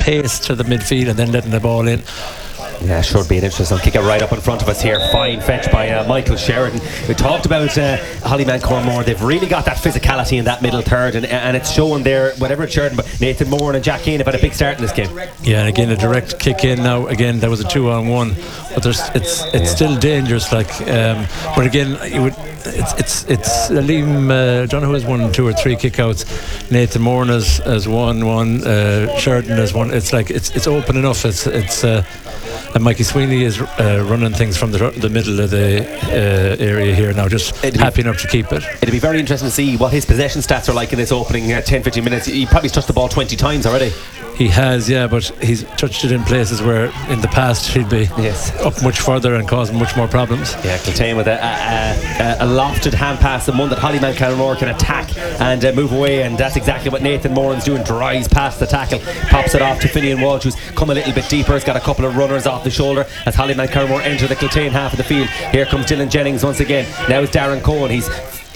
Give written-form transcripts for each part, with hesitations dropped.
pace to the midfield and then letting the ball in. Yeah, should be an interesting kick out right up in front of us here. Fine fetch by Michael Sheridan. We talked about Hollyman Cormore. They've really got that physicality in that middle third, and it's showing there, whatever it's Sheridan, but Nathan Moore and Jack Keane have had a big start in this game. Yeah, and again a direct kick in now. Again, that was a 2-on-1, but it's still dangerous. But again, it's Liam Donoghue has 1, 2 or 3 kickouts. Nathan Moore has one. Sheridan has one. It's like it's open enough. And Mikey Sweeney is running things from the middle of the area here now, just happy enough to keep it. It'll be very interesting to see what his possession stats are like in this opening 10-15 minutes. He probably touched the ball 20 times already. He has, yeah, but he's touched it in places where in the past he'd be up much further and causing much more problems. Yeah, Kiltane with a lofted hand pass, and one that Hollyman Carmore can attack and move away, and that's exactly what Nathan Moran's doing. Drives past the tackle, pops it off to Finian Walsh, who's come a little bit deeper. He's got a couple of runners off the shoulder as Hollyman Carmore enter the Kiltane half of the field. Here comes Dylan Jennings once again. Now it's Darren Cohen. He's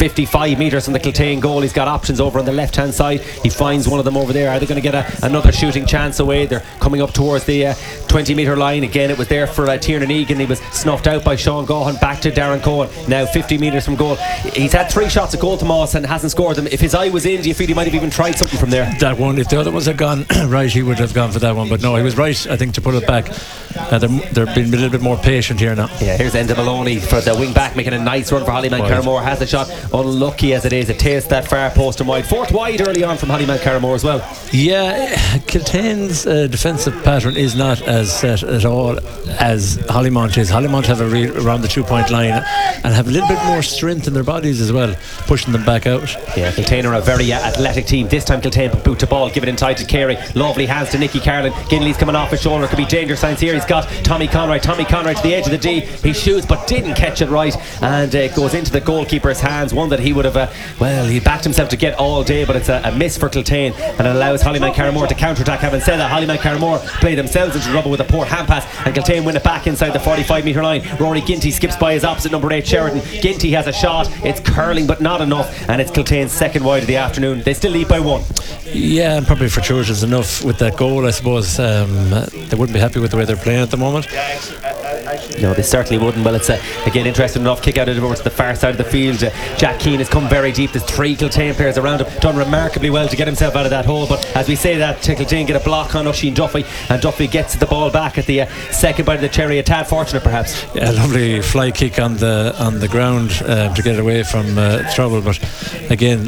55 metres from the Kiltane goal. He's got options over on the left hand side. He finds one of them over there. Are they going to get another shooting chance away? They're coming up towards the 20 metre line. Again, it was there for Tiernan Egan. He was snuffed out by Sean Gaughan. Back to Darren Cohen, now 50 metres from goal. He's had 3 shots at goal, Tomas, and hasn't scored them. If his eye was in, do you feel he might have even tried something from there? That one, if the other ones had gone right, he would have gone for that one, but no, he was right, I think, to put it back. They're being a little bit more patient here now. Yeah, here's Enda Maloney for the wing back, making a nice run for Hollyman Carmore. Has the shot, unlucky as it is. It takes that far post and wide. 4th wide early on from Hollyman Carmore as well. Yeah, Kiltane's defensive pattern is not as set at all as Hollymount is. Hollymount have around the 2-point line and have a little bit more strength in their bodies as well, pushing them back out. Yeah, Kiltane are a very athletic team. This time Kiltane boot to ball, give it inside to Carey. Lovely hands to Nicky Carlin. Ginley's coming off his shoulder. Could be danger signs here. He's got Tommy Conroy to the edge of the D. He shoots but didn't catch it right, and it goes into the goalkeeper's hands. One that he would have he backed himself to get all day, but it's a miss for Kiltane, and it allows Hollyman Carmore to counter-attack. Having said that, Hollyman Carmore play themselves into trouble with a poor hand pass, and Kiltane win it back inside the 45 metre line. Rory Ginty skips by his opposite, number 8 Sheridan. Ginty has a shot. It's curling but not enough, and it's Kiltane's 2nd wide of the afternoon. They still lead by 1. Yeah, and probably fortuitous enough with that goal, I suppose. They wouldn't be happy with the way they're playing at the moment. No, they certainly wouldn't. Well, it's again interesting enough. Kick out over to the far side of the field. Jack Keane has come very deep. There's 3 Kiltane players around him, done remarkably well to get himself out of that hole. But as we say that, Kiltane get a block on Oisin Duffy, and Duffy gets the ball back at the second bite of the cherry. A tad fortunate perhaps. Yeah, lovely fly kick on the ground to get it away from trouble. But again,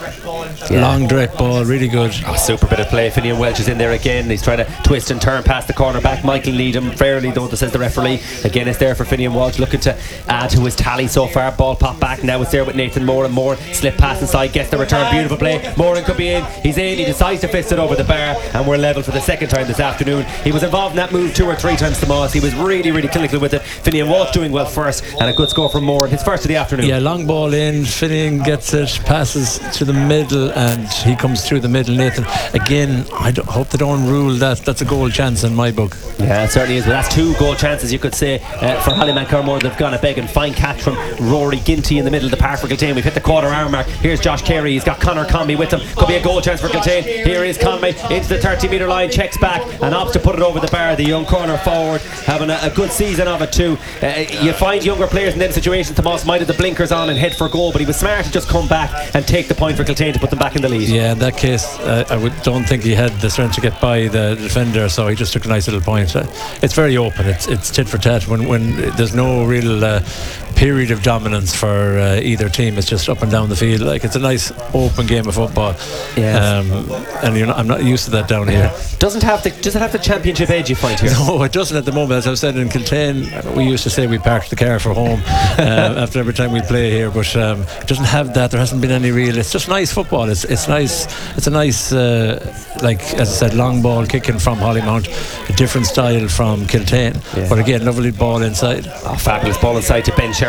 long direct ball, really good. Super bit of play. Finian Welch is in there again. He's trying to twist and turn past the corner back. Michael Needham fairly, though, says the referee. Again, it's there for Finian Walsh, looking to add to his tally so far. Ball pop back. Now it's there with Nathan Moore, and Moore slip pass inside, gets the return. Beautiful play. Moran could be in. He's in. He decides to fist it over the bar, and we're level for the 2nd time this afternoon. He was involved in that move 2 or 3 times to Moss. He was really, really clinical with it. Finian Walsh doing well first, and a good score from Moore, his first of the afternoon. Yeah, long ball in. Finian gets it, passes to the middle, and he comes through the middle. Nathan, again, I hope they don't rule that. That's a goal chance in my book. Yeah, it certainly is. But that's 2 goal chances, you could say, for Hollyman Carmore. They've gone a begging. Fine catch from Rory Ginty in the middle of the park for Kiltane. We've hit the quarter hour mark. Here's Josh Carey. He's got Conor Conmey with him. Could be a goal chance for Kiltane. Here is Conmey into the 30 metre line, checks back and opts to put it over the bar. The young corner forward having a good season of it too. You find younger players in them situations. Tomas might have the blinkers on and head for goal, but he was smart to just come back and take the point for Kiltane to put them back in the lead. Yeah, in that case, don't think he had the strength to get by the defender, so he just took a nice little point. It's very open. It's tit for tat when there's no real period of dominance for either team. It's just up and down the field. Like, it's a nice open game of football. Yes. And I'm not used to that down here. Does it have the championship edge, you find here? No, it doesn't at the moment. As I've said, in Kiltane we used to say we parked the car for home after every time we play here, but it doesn't have that. There hasn't been any real. It's just nice football. It's nice. It's a nice like, as I said, long ball kicking from Hollymount, a different style from Kiltane. Yeah. But again, lovely ball inside. Fabulous ball inside to Ben Sheridan.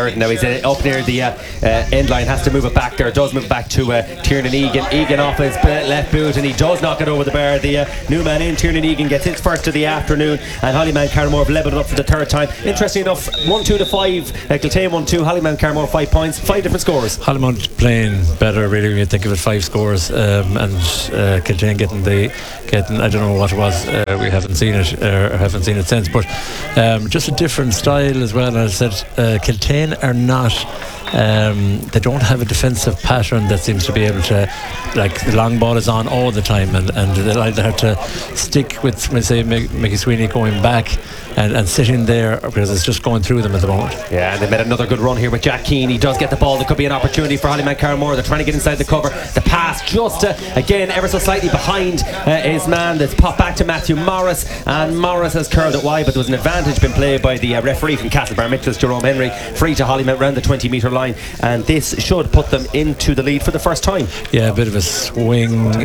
third. Now he's up near the end line, has to move it back there. Does move it back to Tiernan Egan. Egan off his left boot, and he does knock it over the bar. The new man in, Tiernan Egan, gets his first of the afternoon, and Hollymount Carramore have levelled it up for the third time. Interesting enough, 1-2 to 5. Kiltane 1-2. Hollymount Carramore 5 points. 5 different scores. Hollymount playing better, really, when you think of it. 5 scores, and Kiltane getting I don't know what it was. We haven't seen it or haven't seen it since, but just a different style as well. As I said, Kiltane are not. They don't have a defensive pattern that seems to be able to, like, the long ball is on all the time, and they'll either have to stick with, say, Mickey Sweeney going back and sitting there, because it's just going through them at the moment. Yeah, and they made another good run here with Jack Keane. He does get the ball. There could be an opportunity for Hollymount Carramore. They're trying to get inside the cover. The pass just again ever so slightly behind his man. That's popped back to Matthew Morris, and Morris has curled it wide, but there was an advantage been played by the referee from Castlebar Nicholas, Jerome Henry. Free to Hollymount round the 20-metre line, and this should put them into the lead for the first time. Yeah, a bit of a swing.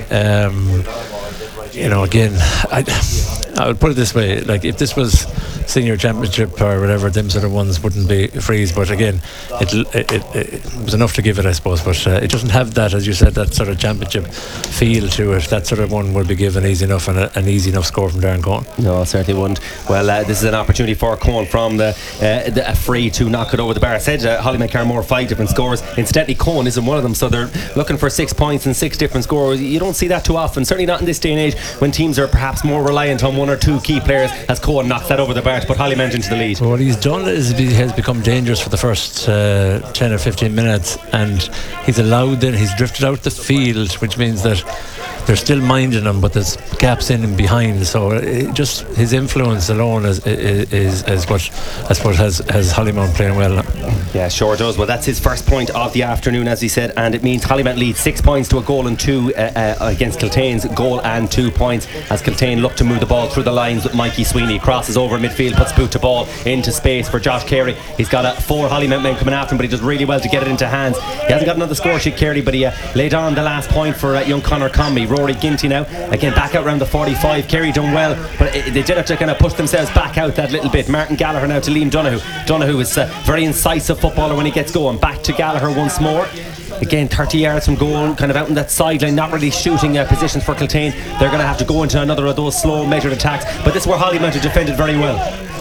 Again, I would put it this way: like, if this was senior championship or whatever, them sort of ones wouldn't be freeze. But again, it was enough to give it, I suppose. But it doesn't have that, as you said, that sort of championship feel to it. That sort of one would be given easy enough, and an easy enough score from Darren Cohen. No, certainly wouldn't. Well, this is an opportunity for Cohen from the free to knock it over the bar. I said Hollymount Carramore 5 different scores. Incidentally, Cohen isn't one of them, so they're looking for 6 points and 6 different scores. You don't see that too often, certainly not in this day and age, when teams are perhaps more reliant on 1 or 2 key players, as Cohen knocks that over the bar to put Hollymount into the lead. Well, what he's done is he has become dangerous for the first 10 or 15 minutes, and he's drifted out the field, which means that they're still minding him, but there's gaps in and behind. So just his influence alone is what I suppose has Hollymount playing well. Yeah, sure does. Well, that's his first point of the afternoon, as he said, and it means Hollymount leads 6 points to a goal and 2 against Kiltane's goal and 2 points, as Kiltane look to move the ball through the lines with Mikey Sweeney. Crosses over midfield, puts boot to ball into space for Josh Carey. He's got 4 Hollymount men coming after him, but he does really well to get it into hands. He hasn't got another score sheet, Carey, but he laid on the last point for young Conor Conby. Rory Ginty now again back out around the 45. Kerry done well, but they did have to kind of push themselves back out that little bit. Martin Gallagher now to Liam Donoghue. Donoghue is a very incisive footballer when he gets going. Back to Gallagher once more. Again, 30 yards from goal, kind of out in that sideline, not really shooting positions for Kiltane. They're going to have to go into another of those slow measured attacks, but this is where Hollymount have defended very well.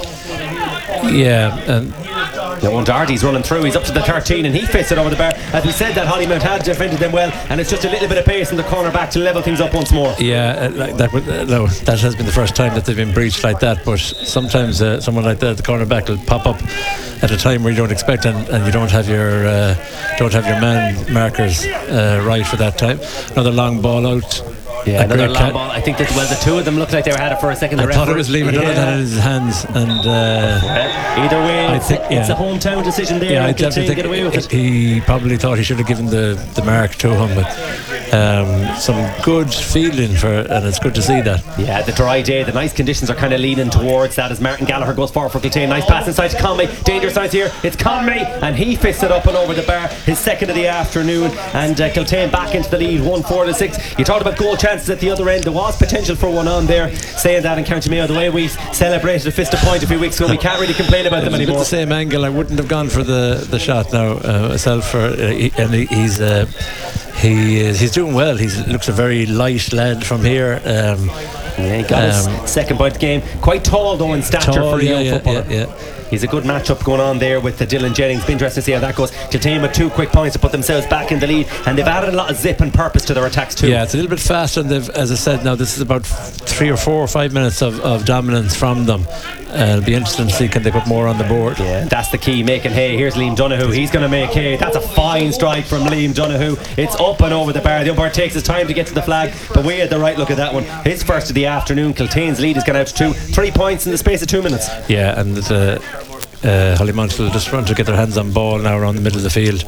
Yeah, now Darty's running through, he's up to the 13 and he fits it over the bar. As we said, that Hollymount had defended them well, and it's just a little bit of pace in the corner back to level things up once more. Yeah, that has been the first time that they've been breached like that, but sometimes someone like that, the cornerback, will pop up at a time where you don't expect, and you don't have your man markers right for that time. Another long ball out. Yeah, another long ball. I think that the two of them looked like they had it for a second. I thought it was Liam Donoghue that had his hands, and either way, it's a hometown decision there. Yeah, I definitely think get away with it. He probably thought he should have given the mark to him, but some good feeling and it's good to see that. Yeah, the dry day, the nice conditions are kind of leaning towards that as Martin Gallagher goes forward for Kiltane. Nice pass inside to Conway. Danger signs here. It's Conway, and he fits it up and over the bar. His second of the afternoon, and Kiltane back into the lead, 1-4-6. You talked about goal chances at the other end. There was potential for one on there. Saying that in County Mayo, the way we celebrated a fist of point a few weeks ago, we can't really complain about them anymore. The same angle, I wouldn't have gone for the shot now myself. He's doing well. He looks a very light lad from here. Yeah, he got his second point of the game. Quite tall though in stature for a young footballer. Yeah. He's a good matchup going on there with Dylan Jennings. Be interesting to see how that goes. Kiltane with 2 quick points to put themselves back in the lead, and they've added a lot of zip and purpose to their attacks too. Yeah, it's a little bit faster, and as I said, now this is about 3 or 4 or 5 minutes of dominance from them. It'll be interesting to see, can they put more on the board. Yeah, that's the key, making hay. Here's Liam Donoghue, he's going to make hay. That's a fine strike from Liam Donoghue. It's up and over the bar. The umpire takes his time to get to the flag, but we had the right look at that one. His first of the afternoon. Kiltane's lead has gone out to 3 points in the space of 2 minutes. Yeah, and Hollymount will just run to get their hands on ball now around the middle of the field.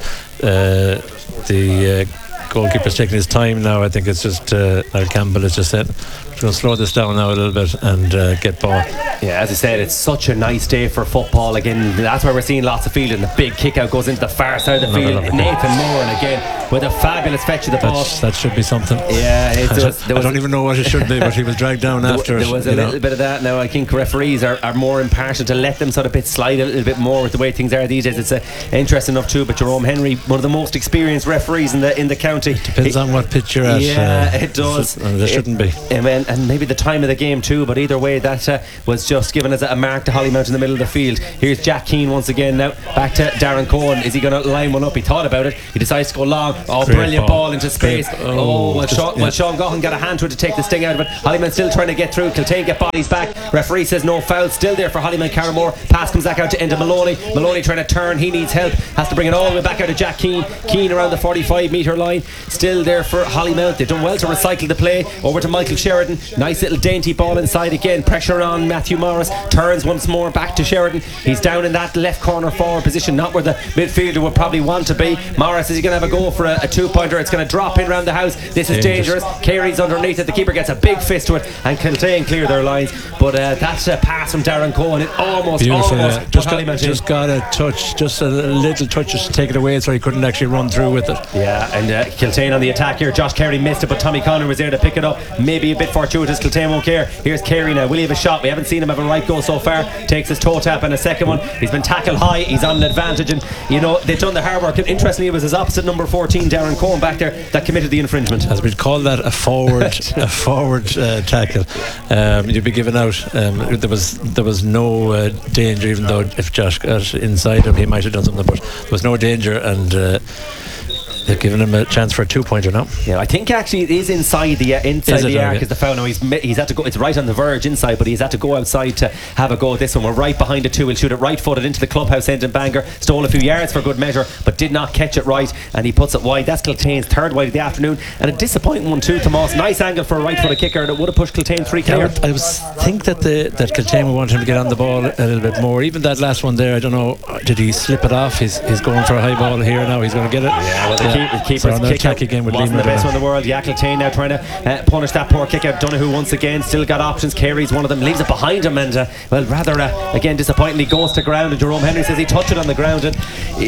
The goalkeeper's taking his time now. I think it's just Niall Campbell is just to slow this down now a little bit and get ball. Yeah, as I said, it's such a nice day for football. Again, that's where we're seeing lots of fielding. The big kick out goes into the far side of the field. Nathan Moran again with a fabulous fetch of the ball. That should be something. Yeah, I don't even know what it should be, but he was dragged down after. There was a little bit of that. Now I think referees are more impartial to let them sort of slide a little bit more with the way things are these days. It's interesting enough too. But Jerome Henry, one of the most experienced referees in the county. Depends on what pitch you're at. Yeah, it does. There shouldn't be. And maybe the time of the game too. But either way, that was just given as a mark to Hollymount in the middle of the field. Here's Jack Keane once again. Now back to Darren Cohen. Is he going to line one up? He thought about it. He decides to go long. Oh, great brilliant ball into space. Well, Sean Gaughan got a hand to it to take the sting out of it. Hollymount still trying to get through. Kiltane get bodies back. Referee says no foul. Still there for Hollymount Carramore. Pass comes back out to Enda Maloney. Maloney trying to turn. He needs help. Has to bring it all the way back out to Jack Keane. Keane around the 45-metre line. Still there for Hollymount. They've done well to recycle the play. Over to Michael Sheridan. Nice little dainty ball inside again. Pressure on Matthew Morris. Turns once more back to Sheridan. He's down in that left corner forward position, not where the midfielder would probably want to be. Morris, is he going to have a go for a two-pointer? It's going to drop in around the house. This is dangerous. Carey's underneath it. The keeper gets a big fist to it, and Kiltane clear their lines. But that's a pass from Darren Cohen. It almost just got a touch, just a little touch, just to take it away, so he couldn't actually run through with it. Yeah, and Kiltane on the attack here. Josh Carey missed it, but Tommy Connor was there to pick it up. Maybe a bit fortuitous. Kiltane won't care. Here's Carey now. Will he have a shot? We haven't seen him have a right goal so far. Takes his toe tap and a second one. He's been tackled high. He's on an advantage, and they've done the hard work. And interestingly, it was his opposite number 14, Darren Cohen, back there that committed the infringement. As we'd call that, a forward tackle. You'd be given out. There was no danger, even though if Josh got inside him, he might have done something, but there was no danger, and they've given him a chance for a two-pointer now. Yeah, I think actually it is inside the arc is the foul. Now he's had to go. It's right on the verge inside, but he's had to go outside to have a go at this one. We're right behind it too. He'll shoot it right-footed into the clubhouse end in Bangor. Stole a few yards for good measure, but did not catch it right, and he puts it wide. That's Kiltane's third wide of the afternoon, and a disappointing one too, Tomas. Nice angle for a right-footed kicker that would have pushed Kiltane 3 clear. I think that Kiltane would want him to get on the ball a little bit more. Even that last one there, I don't know, did he slip it off? He's going for a high ball here now. He's going to get it. Yeah, well, the keeper's kick out again with wasn't the best one in the world. Kiltane now trying to punish that poor kick out. Donahue once again still got options. Carey's one of them, leaves it behind him, and rather again disappointingly goes to ground, and Jerome Henry says he touched it on the ground, and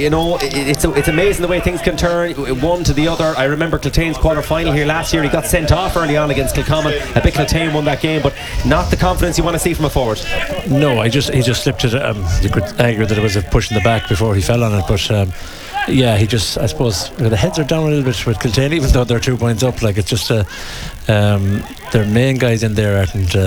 it's amazing the way things can turn one to the other. I remember Kiltane's quarter-final here last year. He got sent off early on against Kilcommon. I bet Kiltane won that game, but not the confidence you want to see from a forward. No, he just slipped it. You could argue that it was a push in the back before he fell on it, but yeah, he just, I suppose, the heads are down a little bit with Kiltane, even though they're 2 points up. Like, it's just their main guys in there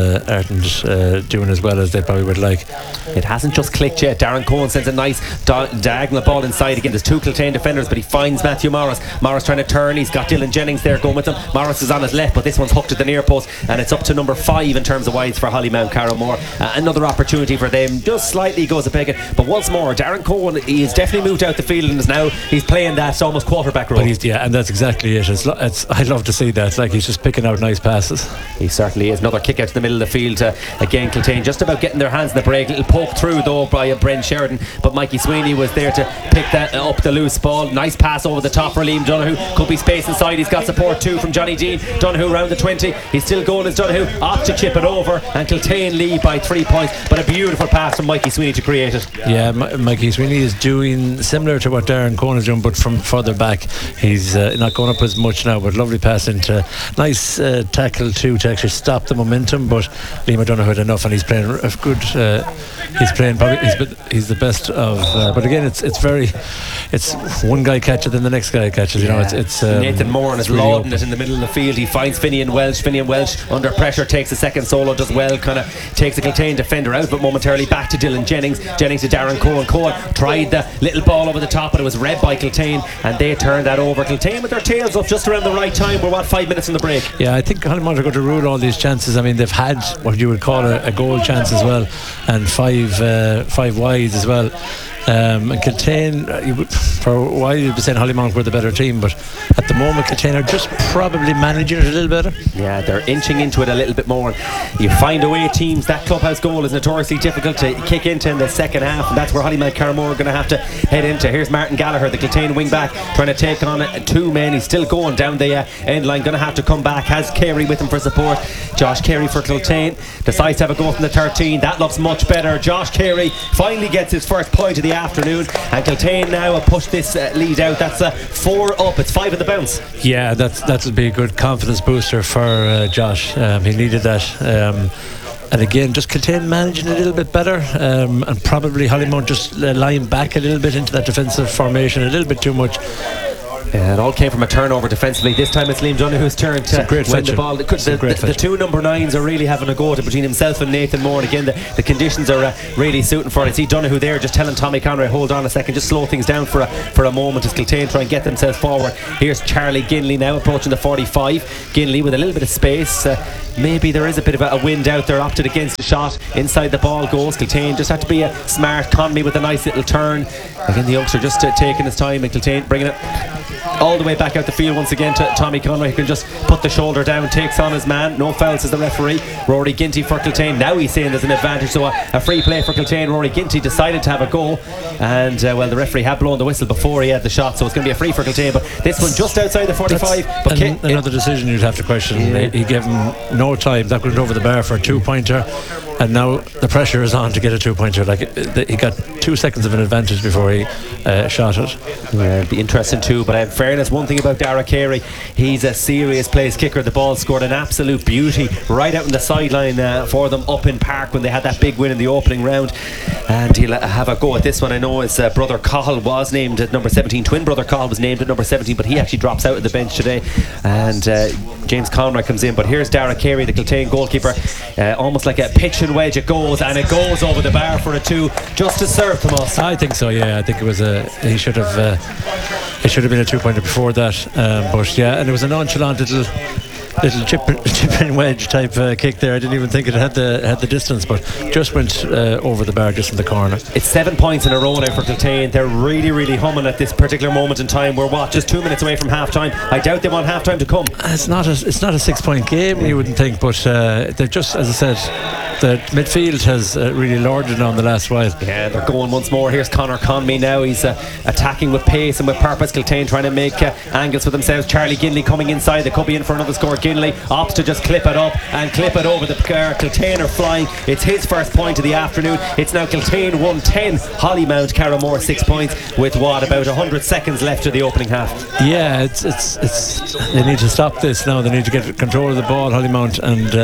aren't doing as well as they probably would like. It hasn't just clicked yet. Darren Cohen sends a nice diagonal ball inside again. There's two Kiltane defenders, but he finds Matthew Morris. Morris trying to turn. He's got Dylan Jennings there going with him. Morris is on his left, but this one's hooked at the near post, and it's up to number 5 in terms of wides for Hollymount Carramore. Another opportunity for them. Just slightly goes a peg, but once more, Darren Cohen, he's definitely moved out the field and is now he's playing that almost quarterback role. But and that's exactly it. I love to see that. Like, he's just picking out nice passes. He certainly is. Another kick out to the middle of the field. Again, Kiltane just about getting their hands in the break. Little poke through though by Brent Sheridan, but Mikey Sweeney was there to pick that up the loose ball. Nice pass over the top for Liam Donahue. Could be space inside. He's got support too from Johnny Dean. Donahue around the 20. He's still going as Donahue. Off to chip it over, and Kiltane lead by 3 points. But a beautiful pass from Mikey Sweeney to create it. Yeah, Mikey Sweeney is doing similar to what Darren Cohen is doing, but from further back. He's not going up as much now, but lovely pass into nice tackle too to actually stop the momentum. But Liam Donahue had enough, and he's playing a good. He's playing probably. He's the best of. But again, it's one guy catches, then the next guy catches. You know, it's Nathan Moran is really lauding it in the middle of the field. He finds Finian Welsh. Finian Welsh under pressure takes a second solo, does well, kind of takes the Kiltane defender out, but momentarily back to Dylan Jennings. Jennings to Darren Cohen. Cohen tried the little ball over the top, but it was read by Kiltane, and they turned that over. Kiltane with their tails up just around the right time. We're 5 minutes in the break. Yeah, I think Hollymount are going to rule all these chances. I mean, they've had what you would call a goal chance as well, and five wides as well. And Kiltane, for a while you'd be saying Hollymount were the better team, but at the moment Kiltane are just probably managing it a little better. Yeah, they're inching into it a little bit more. You find away teams. That clubhouse goal is notoriously difficult to kick into in the second half, and that's where Hollymount Carramore are going to have to head into. Here's Martin Gallagher, the Kiltane wing back, trying to take on 2 men. He's still going down the end line, going to have to come back. Has Carey with him for for support. Josh Carey for Kiltane decides to have a go from the 13. That looks much better. Josh Carey finally gets his first point of the afternoon, and Kiltane now have pushed this lead out. That's 4 up. It's 5 at the bounce. Yeah, that'll be a good confidence booster for Josh. He needed that. And again, just Kiltane managing a little bit better, and probably Hollymount just lying back a little bit into that defensive formation a little bit too much. Yeah, it all came from a turnover defensively. This time it's Liam Donoghue's turn to win the ball. The two number 9s are really having a go at it between himself and Nathan Moore. And again, the conditions are really suiting for it. I see Donoghue there just telling Tommy Conroy, hold on a second, just slow things down for a moment as Kiltane try and get themselves forward. Here's Charlie Ginley now approaching the 45. Ginley with a little bit of space. Maybe there is a bit of a wind out there, opted against the shot. Inside the ball goes. Kiltane just had to be a smart. Conley with a nice little turn. Again, the youngster just taking his time, and Kiltane bringing it all the way back out the field once again to Tommy Conroy, who can just put the shoulder down, takes on his man. No fouls, says the referee. Rory Ginty for Kiltane. Now he's saying there's an advantage, so a free play for Kiltane. Rory Ginty decided to have a go, and well, the referee had blown the whistle before he had the shot, so it's going to be a free for Kiltane. But this one just outside the 45. But another decision you'd have to question. Yeah. He gave him no time. That went over the bar for a 2-pointer, and now the pressure is on to get a 2-pointer. He got 2 seconds of an advantage before he shot it. Yeah, it'd be interesting too. But in fairness, one thing about Dara Carey, he's a serious place kicker. The ball scored an absolute beauty right out on the sideline for them up in Park when they had that big win in the opening round, and he'll have a go at this one. I know his brother Cahill was named at number 17. Twin brother Cahill was named at number 17, but he actually drops out of the bench today, and James Conroy comes in. But here's Dara Carey, the Kiltane goalkeeper, almost like a pitch and wedge. It goes, and it goes over the bar for a 2, just to serve Tomas. I think so. Yeah, I think it was he should have been a 2-pointer before that. But yeah, and it was a nonchalant little chip and wedge type kick there. I didn't even think it had the distance, but just went over the bar just in the corner. It's 7 points in a row now for Kiltane. They're really humming at this particular moment in time. We're just 2 minutes away from half time. I doubt they want half time to come. It's not a 6-point game, you wouldn't think, but they've just, as I said, the midfield has really lorded on the last while. Yeah, they're going once more. Here's Conor Conmey now. He's attacking with pace and with purpose. Kiltane trying to make angles for themselves. Charlie Ginley coming inside. They could be in for another score. Ginley opts to just clip it up and clip it over the car. Kiltane are flying. It's his first point of the afternoon. It's now Kiltane 1-10, Hollymount Carramore 6 points with about 100 seconds left to the opening half. Yeah, it's they need to stop this now. They need to get control of the ball, Hollymount,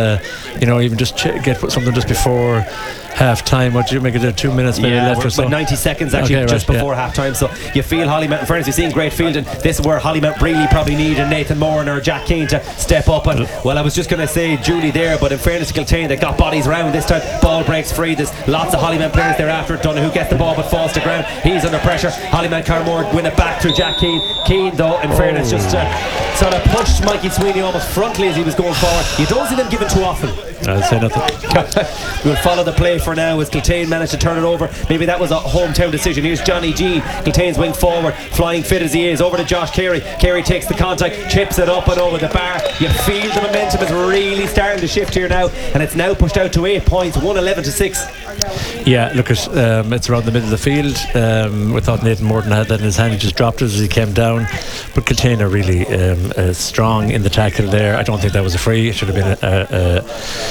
and even just get something just before half time. What do you make it? 2 minutes maybe left or so? 90 seconds actually, just before half time. So you feel Hollymount, in fairness, you've seen great fielding. This is where Hollymount really probably need a Nathan Moran or Jack Keane to step up. And well, I was just going to say Julie there, but in fairness to Kiltane, they got bodies round this time. Ball breaks free. There's lots of Hollymount players there after it. Donoghue gets the ball but falls to ground. He's under pressure. Hollymount Carramore win it back through Jack Keane. Keane though, in fairness, just sort of pushed Mikey Sweeney almost frontally as he was going forward. You don't see them given too often. I'll say nothing. We'll follow the play for now as Kiltane managed to turn it over. Maybe that was a hometown decision. Here's Johnny G, Kiltane's wing forward, flying fit as he is, over to Josh Carey. Carey takes the contact, chips it up and over the bar. You feel the momentum is really starting to shift here now, and it's now pushed out to 8 points, 1-11-6. Yeah, look at it's around the middle of the field. We thought Nathan Morton had that in his hand. He just dropped it as he came down. But Kiltane are really strong in the tackle there. I don't think that was a free. It should have been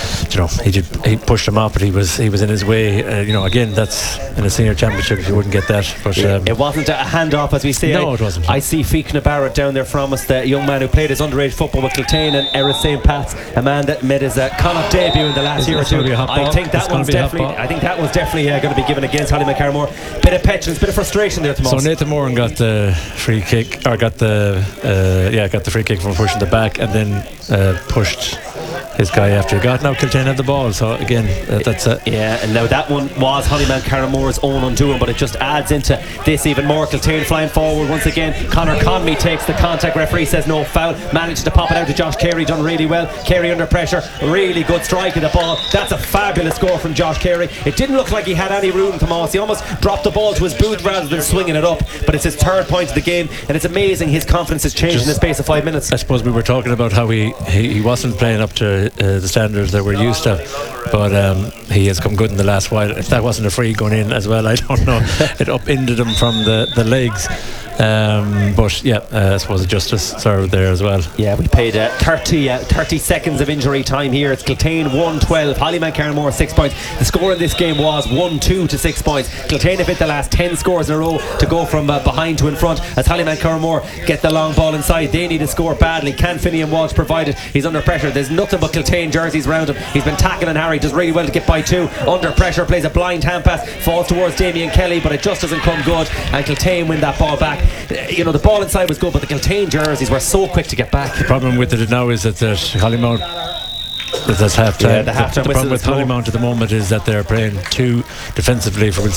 he pushed him off, but he was in his way. Again, that's in a senior championship, you wouldn't get that. But it wasn't a handoff, as we say. No, it wasn't. I see Fiachna Barrett down there from us, the young man who played his underage football with Kiltane and Erris St. Pat's, a man that made his Connacht debut in the last year or two. I think that was definitely going to be given against Hollymount Carramore. Bit of petulance, bit of frustration there, Tomas. So Nathan Moran got the free kick, or got the free kick from pushing the back, and then pushed his guy after he got. Now Kiltane had the ball, so again that's it. Yeah, and now that one was Hollymount Carramore's own undoing, but it just adds into this even more. Kiltane flying forward once again. Conor Conmey takes the contact, referee says no foul, manages to pop it out to Josh Carey, done really well. Carey under pressure, really good strike of the ball. That's a fabulous score from Josh Carey. It didn't look like he had any room, Tomas. He almost dropped the ball to his boot rather than swinging it up, but it's his third point of the game, and it's amazing his confidence has changed in the space of 5 minutes. I suppose we were talking about how he wasn't playing up to the standards that we're used to, but he has come good in the last while. If that wasn't a free going in as well, I don't know. It upended him from the legs. But yeah, I suppose justice served there as well. Yeah, we paid 30 seconds of injury time here. It's Kiltane 1-12, Hollymount Carramore 6 points. The score in this game was 1-2 to 6 points. Kiltane have hit the last 10 scores in a row to go from behind to in front as Hollymount Carramore get the long ball inside. They need a score badly. Can Finian Walsh provide it? He's under pressure. There's nothing but Kiltane jerseys around him. He's been tackling Harry, does really well to get by two. Under pressure, plays a blind hand pass, falls towards Damien Kelly, but it just doesn't come good, and Kiltane win that ball back. You know, the ball inside was good, but the Kiltane jerseys were so quick to get back. The problem with it now is that Hollymount, that's half time. Yeah, the problem with Hollymount at the moment is that they're playing too defensively, from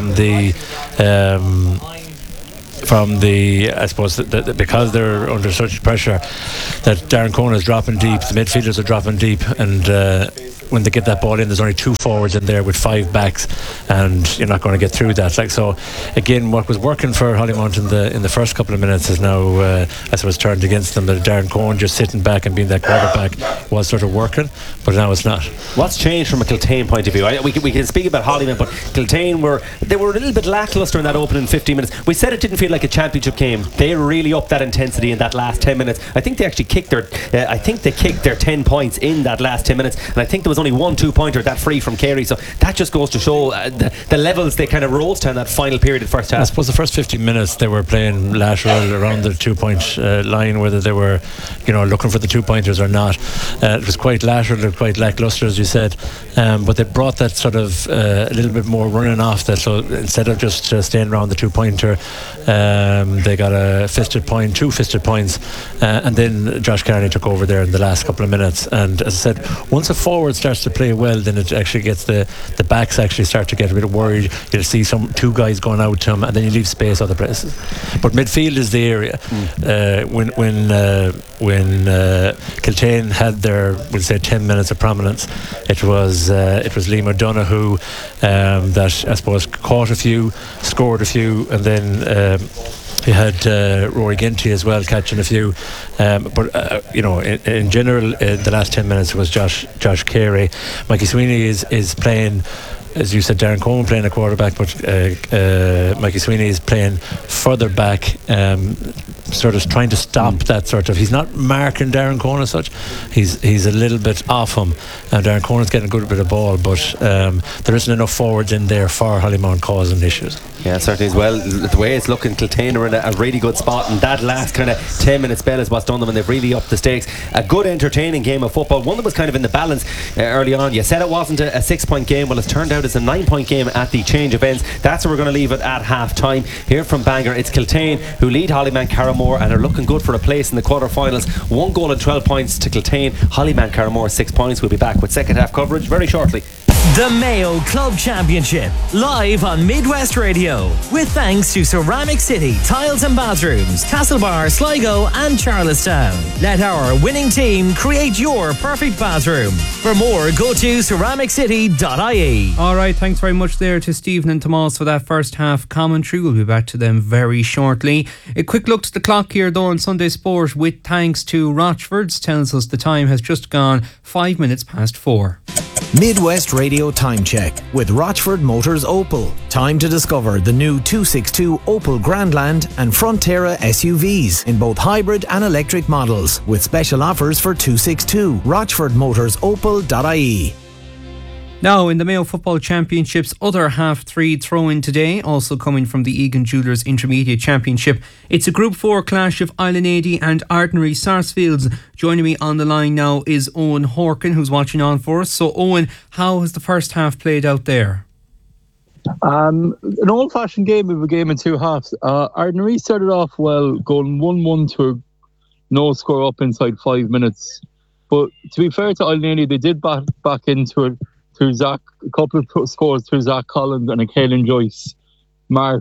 the I suppose that because they're under such pressure that Darren Conan is dropping deep, the midfielders are dropping deep, and when they get that ball in, there's only two forwards in there with five backs, and you're not going to get through that. Like, so again, what was working for Hollymount in the first couple of minutes is now I suppose turned against them. That Darren Cohen just sitting back and being that quarterback was sort of working, but now it's not. What's changed from a Kiltane point of view? We can speak about Hollymount, but Kiltane were a little bit lacklustre in that opening 15 minutes. We said it didn't feel like a championship game. They really upped that intensity in that last 10 minutes. I think they actually kicked their 10 points in that last 10 minutes, and I think there was only 1 2-pointer that free from Carey, so that just goes to show the levels they kind of rose to in that final period of the first half. I suppose the first 15 minutes they were playing lateral around the 2-point line, whether they were looking for the 2-pointers or not. It was quite lateral or quite lacklustre, as you said, but they brought that sort of a little bit more running off that, so instead of just staying around the 2-pointer, they got two fisted points, and then Josh Carney took over there in the last couple of minutes. And as I said, once a forward starts to play well, then it actually gets the backs actually start to get a bit worried. You'll see two guys going out to him, and then you leave space other places. But midfield is the area. When Kiltane had their, we'll say, 10 minutes of prominence, it was Liam O'Donoghue that I suppose caught a few, scored a few, and then you had Rory Ginty as well catching a few, but in general, the last 10 minutes was Josh Carey. Mikey Sweeney is playing, as you said, Darren Coleman playing a quarterback, but Mikey Sweeney is playing further back, sort of trying to stop that sort of. He's not marking Darren Coleman as such. He's a little bit off him, and Darren Coleman's getting a good bit of ball, but there isn't enough forwards in there for Hollymount causing issues. Yeah, certainly as well. The way it's looking, Kiltane are in a really good spot, and that last kind of 10-minute spell is what's done them, and they've really upped the stakes. A good, entertaining game of football, one that was kind of in the balance early on. You said it wasn't a 6-point game. Well, it's turned out it's a 9-point game at the change of ends. That's where we're going to leave it at half time. Here from Bangor, it's Kiltane who lead Hollymount Carramore and are looking good for a place in the quarter-finals. 1 goal and 12 points to Kiltane. Hollymount Carramore 6 points. We'll be back with second half coverage very shortly. The Mayo Club Championship, live on Midwest Radio, with thanks to Ceramic City Tiles and Bathrooms, Castlebar, Sligo and Charlestown. Let our winning team create your perfect bathroom. For more, go to ceramiccity.ie. Alright, thanks very much there to Stephen and Tomas for that first half commentary. We'll be back to them very shortly. A quick look to the clock here though on Sunday Sport, with thanks to Rochford's, tells us the time has just gone 5 minutes past 4. Midwest Radio Time Check with Rochford Motors Opel. Time to discover the new 262 Opel Grandland and Frontera SUVs in both hybrid and electric models, with special offers for 262. RochfordMotorsOpel.ie. Now, in the Mayo Football Championship's other half-3 throw-in today, also coming from the Egan Jewellers Intermediate Championship, it's a Group 4 clash of Islandady and Ardnary Sarsfields. Joining me on the line now is Owen Horkin, who's watching on for us. So, Owen, how has the first half played out there? An old-fashioned game of a game in two halves. Ardnary started off well, going 1-1 to a no score up inside 5 minutes. But to be fair to Islandady, they did back into it through a couple of scores through Zach Collins and a Caelan Joyce mark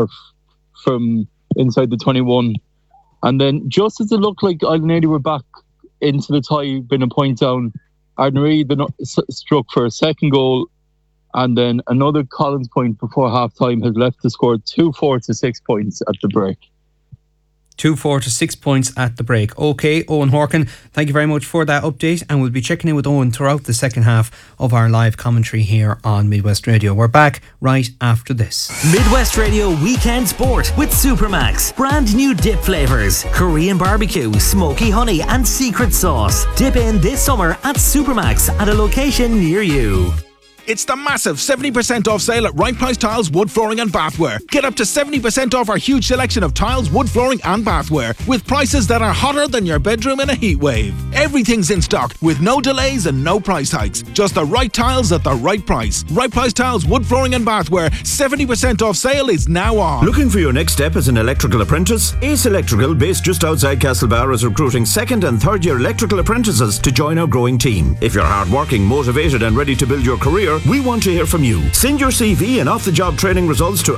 from inside the 21. And then just as it looked like Islandady were back into the tie, been a point down, Ardnary struck for a second goal, and then another Collins point before half time has left to score 2-4 to 6 points at the break. 2-4 to 6 points at the break. OK, Owen Horkin, thank you very much for that update, and we'll be checking in with Owen throughout the second half of our live commentary here on Midwest Radio. We're back right after this. Midwest Radio Weekend Sport with Supermax. Brand new dip flavours, Korean barbecue, smoky honey and secret sauce. Dip in this summer at Supermax at a location near you. It's the massive 70% off sale at Right Price Tiles, Wood Flooring and Bathware. Get up to 70% off our huge selection of tiles, wood flooring and bathware with prices that are hotter than your bedroom in a heat wave. Everything's in stock with no delays and no price hikes. Just the right tiles at the right price. Right Price Tiles, Wood Flooring and Bathware. 70% off sale is now on. Looking for your next step as an electrical apprentice? Ace Electrical, based just outside Castlebar, is recruiting second and third year electrical apprentices to join our growing team. If you're hardworking, motivated and ready to build your career, we want to hear from you. Send your CV and off-the-job training results to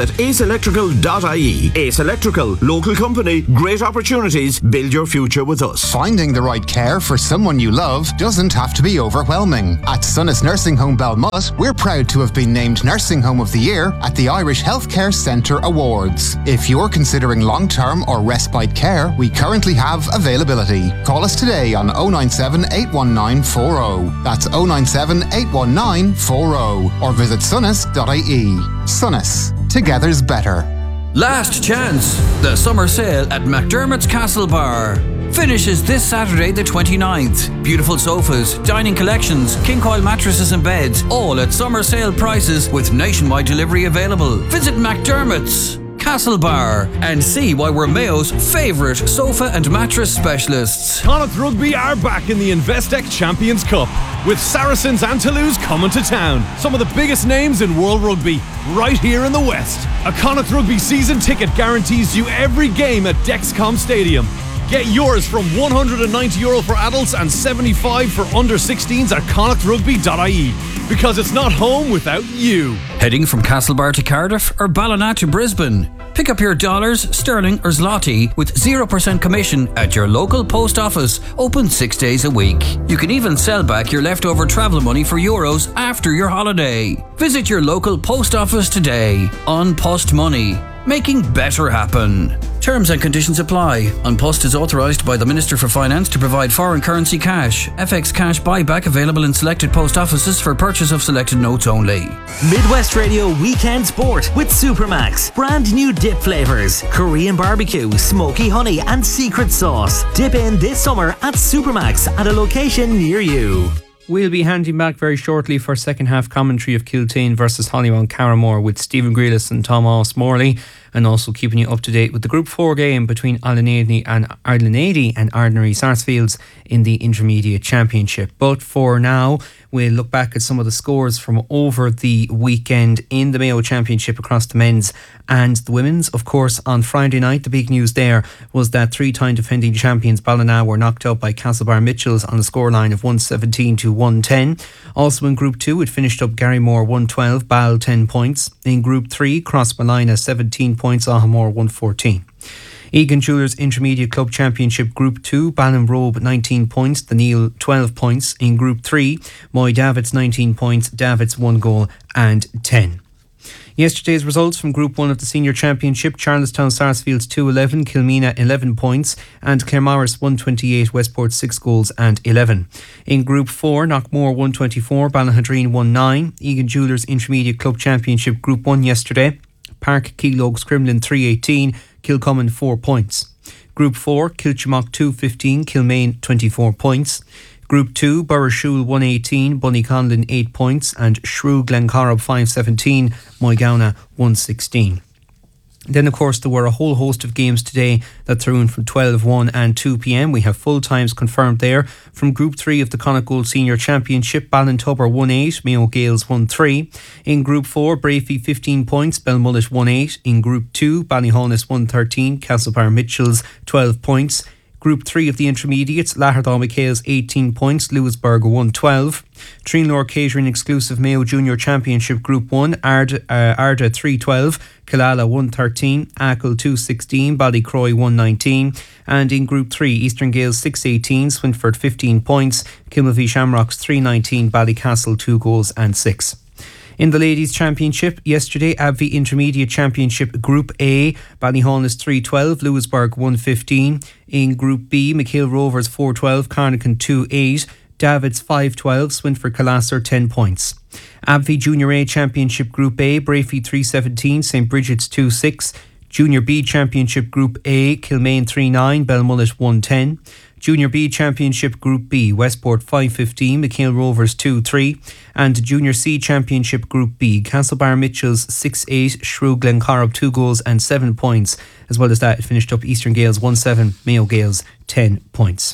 accounts@aceelectrical.ie. Ace Electrical, local company, great opportunities, build your future with us. Finding the right care for someone you love doesn't have to be overwhelming. At Sunnis Nursing Home Belmullet, we're proud to have been named Nursing Home of the Year at the Irish Healthcare Centre Awards. If you're considering long-term or respite care, we currently have availability. Call us today on 097 819 40. That's 097 819 40 or visit sunnis.ie. Sunnis. Together's better. Last chance. The summer sale at McDermott's Castlebar finishes this Saturday the 29th. Beautiful sofas, dining collections, king coil mattresses and beds, all at summer sale prices with nationwide delivery available. Visit McDermott's Castlebar and see why we're Mayo's favourite sofa and mattress specialists. Connacht Rugby are back in the Investec Champions Cup with Saracens and Toulouse coming to town. Some of the biggest names in world rugby right here in the West. A Connacht Rugby season ticket guarantees you every game at Dexcom Stadium. Get yours from €190 for adults and $75 for under 16s at connachtrugby.ie. Because it's not home without you. Heading from Castlebar to Cardiff or Ballina to Brisbane? Pick up your dollars, sterling or zloty with 0% commission at your local post office, open 6 days a week. You can even sell back your leftover travel money for euros after your holiday. Visit your local post office today. On Post Money, making better happen. Terms and conditions apply. An Post is authorised by the Minister for Finance to provide foreign currency cash. FX cash buyback available in selected post offices for purchase of selected notes only. Midwest Radio Weekend Sport with Supermax. Brand new dip flavours, Korean barbecue, smoky honey and secret sauce. Dip in this summer at Supermax at a location near you. We'll be handing back very shortly for second half commentary of Kiltane versus Hollymount Carramore with Stephen Grealis and Thomas Morley, and also keeping you up to date with the Group 4 game between Ireland and Ardnary Sarsfields in the Intermediate Championship. But for now, we'll look back at some of the scores from over the weekend in the Mayo Championship across the men's and the women's. Of course, on Friday night, the big news there was that three-time defending champions Ballina were knocked out by Castlebar Mitchells on a scoreline of 117 to 110. Also in Group 2, it finished up Garrymore 112, Ball 10 points. In Group 3, Crossmolina 17 points, Ahamore 114. Egan Jewellers Intermediate Club Championship Group 2, Ballinrobe 19 points, The Neil 12 points. In Group 3, Moy Davids 19 points, Davids 1 goal and 10. Yesterday's results from Group 1 of the Senior Championship: Charlestown Sarsfields 2-11, Kilmena 11 points, and Claremorris 128, Westport 6 goals and 11. In Group 4, Knockmore 124, Ballynhadreen 1-9. Egan Jewellers Intermediate Club Championship Group 1 yesterday: Park Keelogs Crimlin 3-18, Kilcommon 4 points. Group 4, Kilchimock 2-15, Kilmaine 24 points. Group 2, Burrishoole 118, Bunnyconlin 8 points, and Shrew Glencorrib 5-17, Moygownagh 116. Then, of course, there were a whole host of games today that threw in from 12, 1 and 2 p.m. We have full times confirmed there. From Group 3 of the Connacht Gold Senior Championship, Ballintubber 1-8, Mayo Gales 1-3. In Group 4, Brafey 15 points, Belmullet 1-8. In Group 2, Ballyhaunis 1-13, Castlebar Mitchells 12 points. Group 3 of the Intermediates, Laherdaw McHale's 18 points, Lewisburg 112. Treenlower Catering Exclusive Mayo Junior Championship Group 1, Arda 312, Killala 113, Achill 216, Ballycroy 119. And in Group 3, Eastern Gales 618, Swinford 15 points, Kimilvie Shamrocks 319, Ballycastle 2 goals and 6. In the Ladies' Championship, yesterday, Abvie Intermediate Championship Group A, Ballyholness 3-12, Lewisburg 1-15. In Group B, McHale Rovers 4-12, Carnacan 2-8, Davids 5-12, Swinford Calaster 10 points. Abvie Junior A Championship Group A, Brafey 3-17, St. Bridget's 2-6. Junior B Championship Group A, Kilmaine 3-9, Belmullet 1-10. Junior B Championship Group B, Westport 5-15, McHale Rovers 2-3. And Junior C Championship Group B, Castlebar Mitchells 6-8, Shrew Glencorrib 2 goals and 7 points. As well as that, it finished up Eastern Gales 1-7, Mayo Gales 10 points.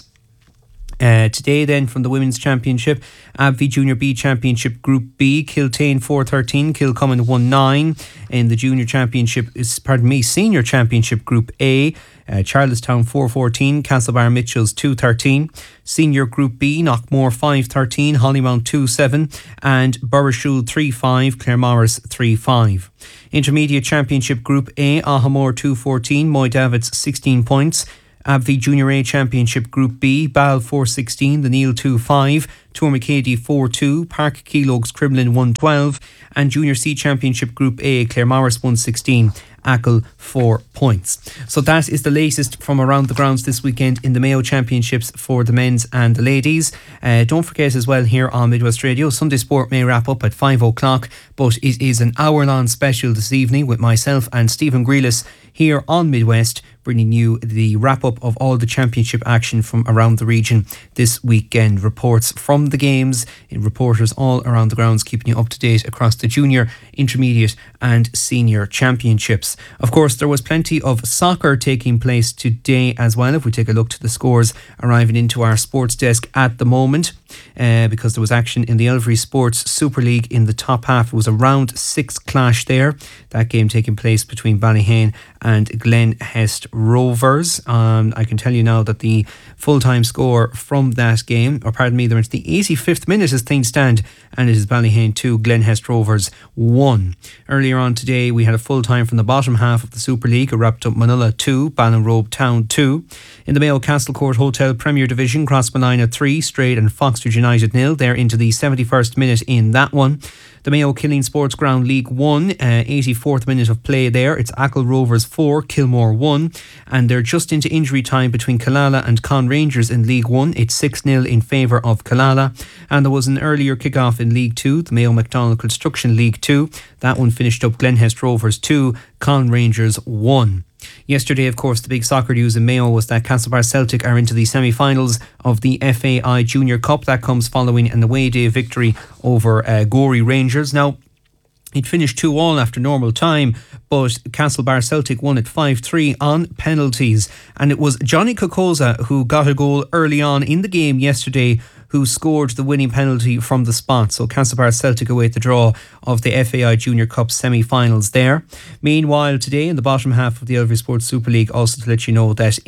Today then from the Women's Championship, Abvie Junior B Championship Group B, Kiltane 4-13, Kilcommon 1-9. In the Junior Championship, Senior Championship Group A, Charlestown 4-14, Castlebar Mitchells 2-13. Senior Group B, Knockmore 5-13, Hollymount 2-7, and Burrishoole 3-5, Claremorris 3-5. Intermediate Championship Group A, Ahamore 2-14, Moy Davids 16 points. Abvie Junior A Championship Group B, Ball 4-16, The Neil 2-5, Tourmacady 4-2, Park Keelogs Crumlin 1-12, and Junior C Championship Group A, Claremorris 1-16, Achill 4 points. So that is the latest from around the grounds this weekend in the Mayo Championships for the men's and the ladies. Don't forget as well here on Midwest Radio, Sunday Sport may wrap up at 5 o'clock, but it is an hour-long special this evening with myself and Stephen Grealis here on Midwest, bringing you the wrap-up of all the championship action from around the region this weekend. Reports from the games, reporters all around the grounds keeping you up to date across the junior, intermediate and senior championships. Of course, there was plenty of soccer taking place today as well. If we take a look to the scores arriving into our sports desk at the moment, because there was action in the Elvery Sports Super League in the top half. It was a round 6 clash there. That game taking place between Ballyhane and Glen Hest Rovers. I can tell you now that the full-time score from that game, they're into the 85th minute as things stand, and it is Ballyhane 2, Glen Hest Rovers 1. Earlier on today, we had a full-time from the bottom half of the Super League. It wrapped up Manila 2, Ballinrobe Town 2. In the Mayo Castlecourt Hotel Premier Division, Crossmolina 3, Strayed and Foxford United 0. They're into the 71st minute in that one. The Mayo Killeen Sports Ground League 1, 84th minute of play there. It's Achill Rovers 4, Kilmore 1. And they're just into injury time between Killala and Con Rangers in League 1. It's 6-0 in favour of Killala. And there was an earlier kick-off in League 2, the Mayo MacDonald Construction League 2. That one finished up Glen Hest Rovers 2, Con Rangers 1. Yesterday, of course, the big soccer news in Mayo was that Castlebar Celtic are into the semi-finals of the FAI Junior Cup. That comes following an away day victory over Gorey Rangers. Now, it finished 2-2 after normal time, but Castlebar Celtic won it 5-3 on penalties. And it was Johnny Kokoza who got a goal early on in the game yesterday, who scored the winning penalty from the spot. So Castlebar Celtic await the draw of the FAI Junior Cup semi-finals there. Meanwhile, today in the bottom half of the Elvery Sports Super League, also to let you know that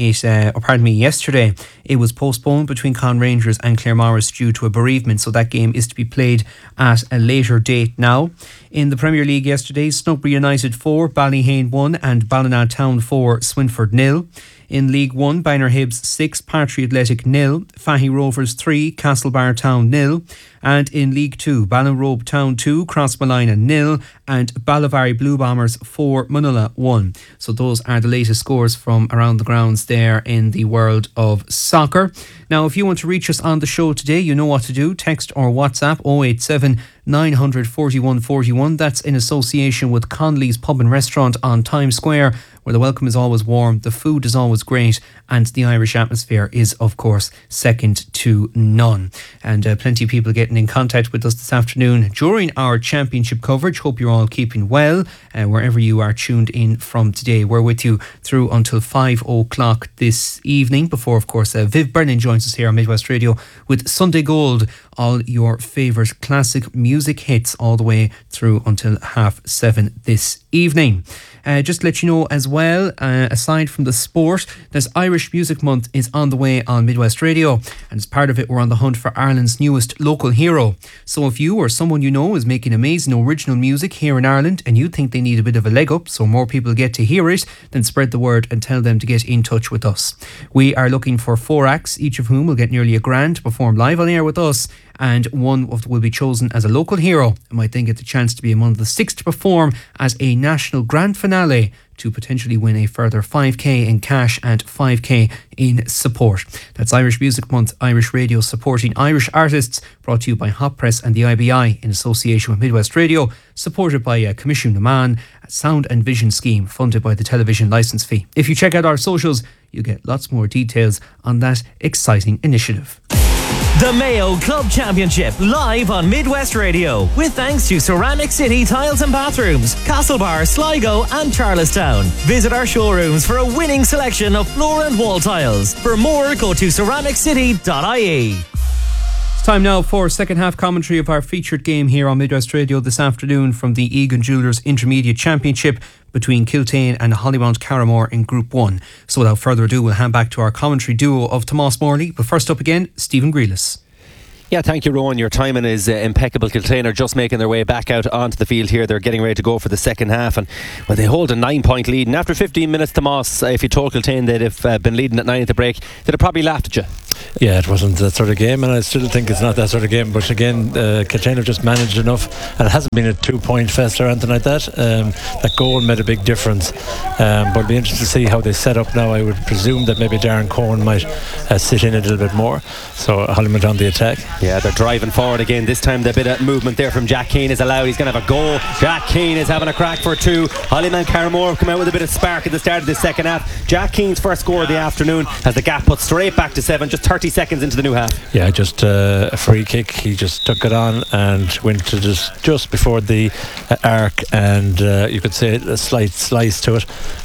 yesterday it was postponed between Con Rangers and Claremorris due to a bereavement. So that game is to be played at a later date now. In the Premier League yesterday, Snugbury United 4, Ballyhane 1 and Ballina Town 4, Swinford 0. In League 1, Bynner Hibs 6, Partry Athletic 0, Fahy Rovers 3, Castlebar Town 0. And in League 2, Ballinrobe Town 2, Crossmolina 0 and Ballivary Blue Bombers 4, Manila 1. So those are the latest scores from around the grounds there in the world of soccer. Now, if you want to reach us on the show today, you know what to do. Text or WhatsApp 087 900 4141. That's in association with Conley's Pub and Restaurant on Times Square, where the welcome is always warm, the food is always great, and the Irish atmosphere is, of course, second to none. And plenty of people getting in contact with us this afternoon during our championship coverage. Hope you're all keeping well, wherever you are tuned in from today. We're with you through until 5 o'clock this evening, before, of course, Viv Brennan joins us here on Midwest Radio with Sunday Gold, all your favourite classic music hits all the way through until 7:30 this evening. Just to let you know as well, aside from the sport, there's Irish Music Month is on the way on Midwest Radio, and as part of it, we're on the hunt for Ireland's newest local hero. So if you or someone you know is making amazing original music here in Ireland and you think they need a bit of a leg up so more people get to hear it, then spread the word and tell them to get in touch with us. We are looking for 4 acts, each of whom will get nearly $1,000 to perform live on air with us and one will be chosen as a local hero and might then get the chance to be among the 6 to perform as a national grand finale to potentially win a further 5k in cash and 5k in support. That's Irish Music Month, Irish Radio supporting Irish artists, brought to you by Hot Press and the IBI in association with Midwest Radio, supported by Commission Naman, a sound and vision scheme funded by the television licence fee. If you check out our socials, you get lots more details on that exciting initiative. The Mayo Club Championship live on Midwest Radio with thanks to Ceramic City Tiles and Bathrooms, Castlebar, Sligo and Charlestown. Visit our showrooms for a winning selection of floor and wall tiles. For more, go to ceramiccity.ie. It's time now for second half commentary of our featured game here on Midwest Radio this afternoon from the Egan Jewellers Intermediate Championship between Kiltane and Hollymount Carramore in Group 1. So without further ado, we'll hand back to our commentary duo of Tomás Morley. But first up again, Stephen Grealis. Yeah, thank you, Rowan. Your timing is impeccable. Kiltane are just making their way back out onto the field here. They're getting ready to go for the second half, and they hold a 9-point lead. And after 15 minutes, Tomás, if you told Kiltane they'd have been leading at 9 at the break, they'd have probably laughed at you. Yeah, it wasn't that sort of game, and I still think it's not that sort of game. But again, Kiltane have just managed enough, and it hasn't been a 2-point fest or anything like that. That goal made a big difference. But it'll be interesting to see how they set up now. I would presume that maybe Darren Cohen might sit in a little bit more. So Hollymount on the attack. Yeah, they're driving forward again. This time the bit of movement there from Jack Keane is allowed. He's going to have a goal. Jack Keane is having a crack for 2. Hollymount Carramore come out with a bit of spark at the start of the second half. Jack Keane's first score of the afternoon has the gap put straight back to 7, just 30 seconds into the new half. Yeah, just a free kick. He just took it on and went to just before the arc, and you could say a slight slice to it,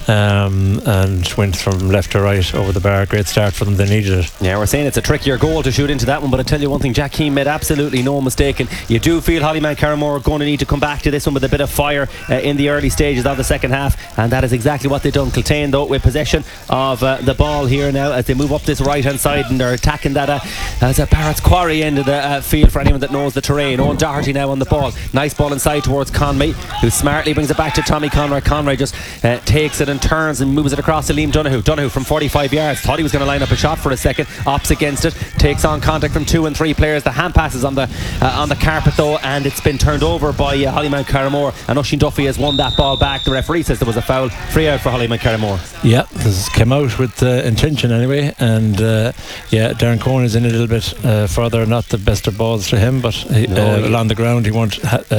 and went from left to right over the bar. Great start for them. They needed it. Yeah, we're saying it's a trickier goal to shoot into that one, but I tell you one thing, Jack Keane made absolutely no mistake, and you do feel Hollymount Carramore are going to need to come back to this one with a bit of fire in the early stages of the second half, and that is exactly what they've done. Kiltane though with possession of the ball here now as they move up this right hand side, and they're attacking that as a Barrett's Quarry end of the field for anyone that knows the terrain. Owen Doherty now on the ball, nice ball inside towards Conway, who smartly brings it back to Tommy Conroy. Conroy just takes it and turns and moves it across to Liam Donoghue from 45 yards, thought he was going to line up a shot for a second, opts against it, takes on contact from 2 and 3 players. The hand passes on the carpet though, and it's been turned over by Hollymount Carramore, and Oisin Duffy has won that ball back. The referee says there was a foul, free out for Hollymount Carramore. Yeah, this came out with intention anyway, and Darren Cohen is in a little bit further, not the best of balls to him, but along the ground he won't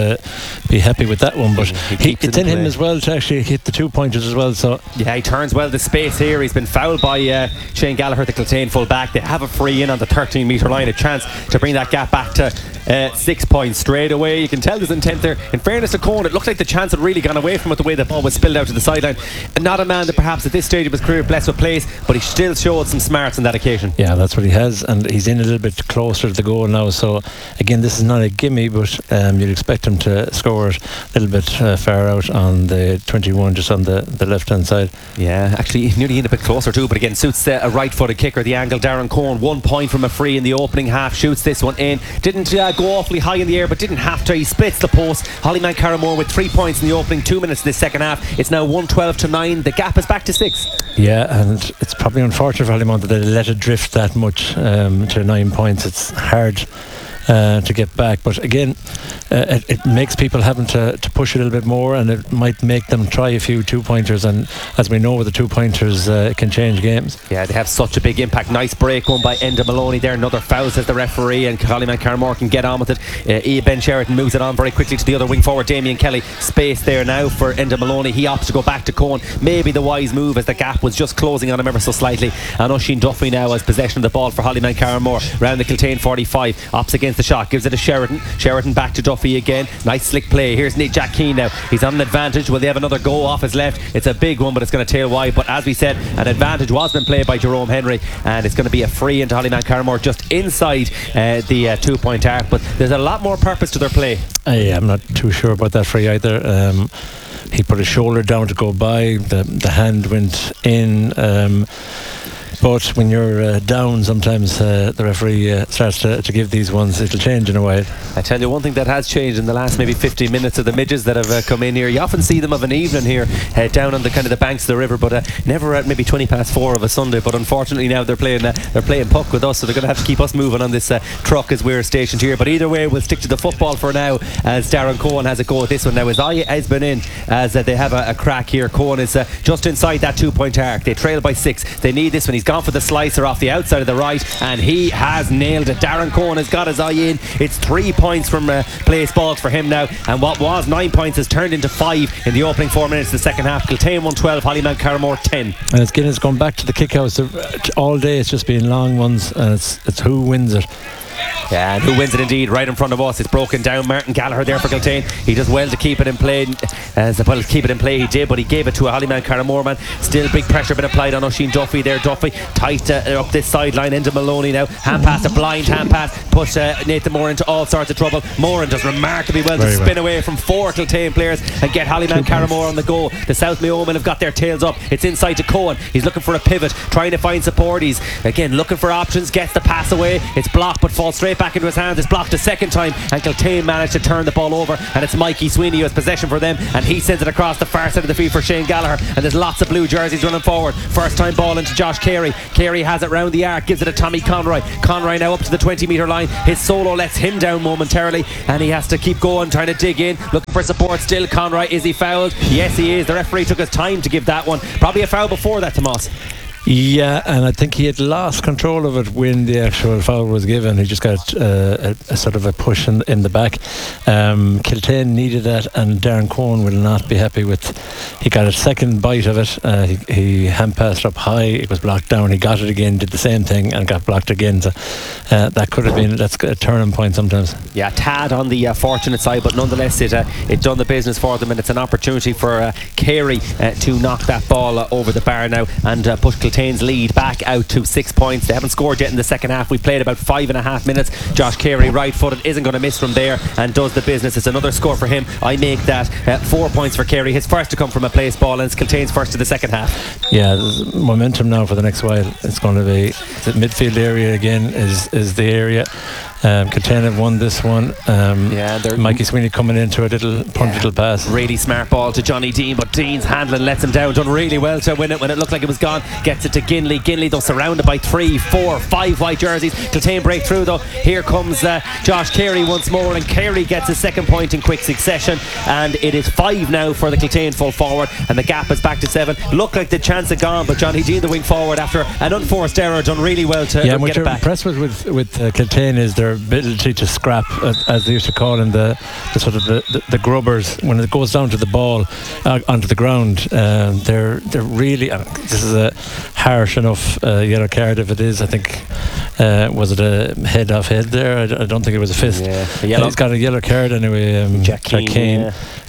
be happy with that one, but it's in him as well to actually hit the 2 pointers as well. So yeah, he turns well the space here. He's been fouled by Shane Gallagher, the Kiltane full back. They have a free in on the 13 metre line, a chance to bring that gap back to 6 points straight away. You can tell there's intent there. In fairness to Cohen, it looked like the chance had really gone away from it, the way the ball was spilled out to the sideline. Not a man that perhaps at this stage of his career blessed with place, but he still showed some smarts on that occasion. Yeah, that's what he has, and he's in a little bit closer to the goal now. So again, this is not a gimme, but you'd expect him to score it a little bit far out on the 21, just on the left hand side. Yeah, actually nearly in a bit closer too, but again suits a right footed kicker. The angle, Darren Cohen, 1 point from a free in the opening half, shoots this one in, didn't go awfully high in the air, but didn't have to. He splits the post. Hollymount Carramore with 3 points in the opening 2 minutes of this second half. It's now 1-12-9. The gap is back to 6. Yeah, and it's probably unfortunate for Hollymount that they let it drift that much to 9 points. It's hard to get back, but again it makes people having to push a little bit more, and it might make them try a few 2-pointers, and as we know with the 2-pointers it can change games. Yeah, they have such a big impact. Nice break on by Enda Maloney there, another foul says the referee, and Hollymount Carramore can get on with it. Ben Sheraton moves it on very quickly to the other wing forward, Damien Kelly. Space there now for Enda Maloney. He opts to go back to Cohen, maybe the wise move as the gap was just closing on him ever so slightly, and Oisin Duffy now has possession of the ball for Hollymount Carramore round the Kiltane 45, opts against the shot, gives it to Sheraton back to Duffy again. Nice slick play. Here's Nick Jack Keane now, he's on an advantage. Will they have another go off his left? It's a big one, but it's going to tail wide. But as we said, an advantage was been played by Jerome Henry, and it's going to be a free into Hollymount Carramore just inside the 2 point arc, but there's a lot more purpose to their play. I'm not too sure about that free either. He put his shoulder down to go by, the hand went in. But when you're down, sometimes the referee starts to give these ones. It'll change in a way. I tell you one thing that has changed in the last maybe 15 minutes of the midges that have come in here. You often see them of an evening here down on the kind of the banks of the river, but never at maybe 4:20 of a Sunday. But unfortunately now they're playing puck with us, so they're going to have to keep us moving on this truck as we're stationed here. But either way, we'll stick to the football for now as Darren Cohen has a go at this one now. As Aya has been in, as they have a crack here. Cohen is just inside that 2-point arc. They trail by 6. They need this one. He's gone for the slicer off the outside of the right, and he has nailed it. Darren Cohen has got his eye in. It's 3 points from place balls for him now, and what was 9 points has turned into 5 in the opening 4 minutes of the second half. Kiltane 112, Hollymount Carramore 10. And it's gone back to the kickouts all day. It's just been long ones, and it's who wins it. Yeah, and who wins it indeed? Right in front of us. It's broken down. Martin Gallagher there for Kiltane. He does well to keep it in play. Keep it in play he did, but he gave it to a Hollymount Carramore man. Still big pressure been applied on Oisin Duffy there. Duffy tight up this sideline into Maloney now. Hand pass, a blind hand pass. Push Nathan Moore into all sorts of trouble. Moran does remarkably well to spin away from 4 Kiltane players and get Hollymount Carramore on the go. The South Meoman have got their tails up. It's inside to Cohen. He's looking for a pivot, trying to find support. He's again looking for options, gets the pass away. It's blocked but falls straight back into his hands. It's blocked a second time, and Kiltane managed to turn the ball over, and it's Mikey Sweeney who has possession for them, and he sends it across the far side of the field for Shane Gallagher, and there's lots of blue jerseys running forward. First time ball into Josh Carey. Carey has it round the arc, gives it to Tommy Conroy. Conroy now up to the 20-metre line. His solo lets him down momentarily, and he has to keep going, trying to dig in, looking for support still. Conroy, is he fouled? Yes, he is. The referee took his time to give that one. Probably a foul before that, Tomas. Yeah, and I think he had lost control of it when the actual foul was given. He just got a sort of a push in the back. Kiltane needed that, and Darren Cohen will not be happy with. He got a second bite of it. He hand passed up high. It was blocked down. He got it again, did the same thing, and got blocked again. So that could have been, that's a turning point sometimes. Yeah, tad on the fortunate side, but nonetheless it done the business for them, and it's an opportunity for Carey to knock that ball over the bar now and push Kiltane's lead back out to 6 points. They haven't scored yet in the second half. We played about 5.5 minutes. Josh Carey, right footed, isn't going to miss from there and does the business. It's another score for him. I make that 4 points for Carey, his first to come from a place ball, and it's Kiltane's first to the second half. Yeah, there's momentum now for the next while. It's going to be the midfield area again is the area. Kiltane have won this one. Mikey Sweeney coming into a little punt, little pass. Really smart ball to Johnny Dean, but Dean's handling lets him down. Done really well to win it when it looked like it was gone. Gets it to Ginley. Ginley though surrounded by 3, 4, 5 white jerseys. Kiltane break through though. Here comes Josh Carey once more, and Carey gets his second point in quick succession, and it is 5 now for the Kiltane full forward, and the gap is back to 7. Looked like the chance had gone, but Johnny Dean, the wing forward, after an unforced error, done really well to get it back. What you're impressed with Kiltane is their ability to scrap, as they used to call in the sort of the grubbers. When it goes down to the ball onto the ground, they're really this is a harsh enough yellow card. If it is, I think was it a head off head there? I don't think it was a fist. He's got a yellow card anyway. Jack Kane.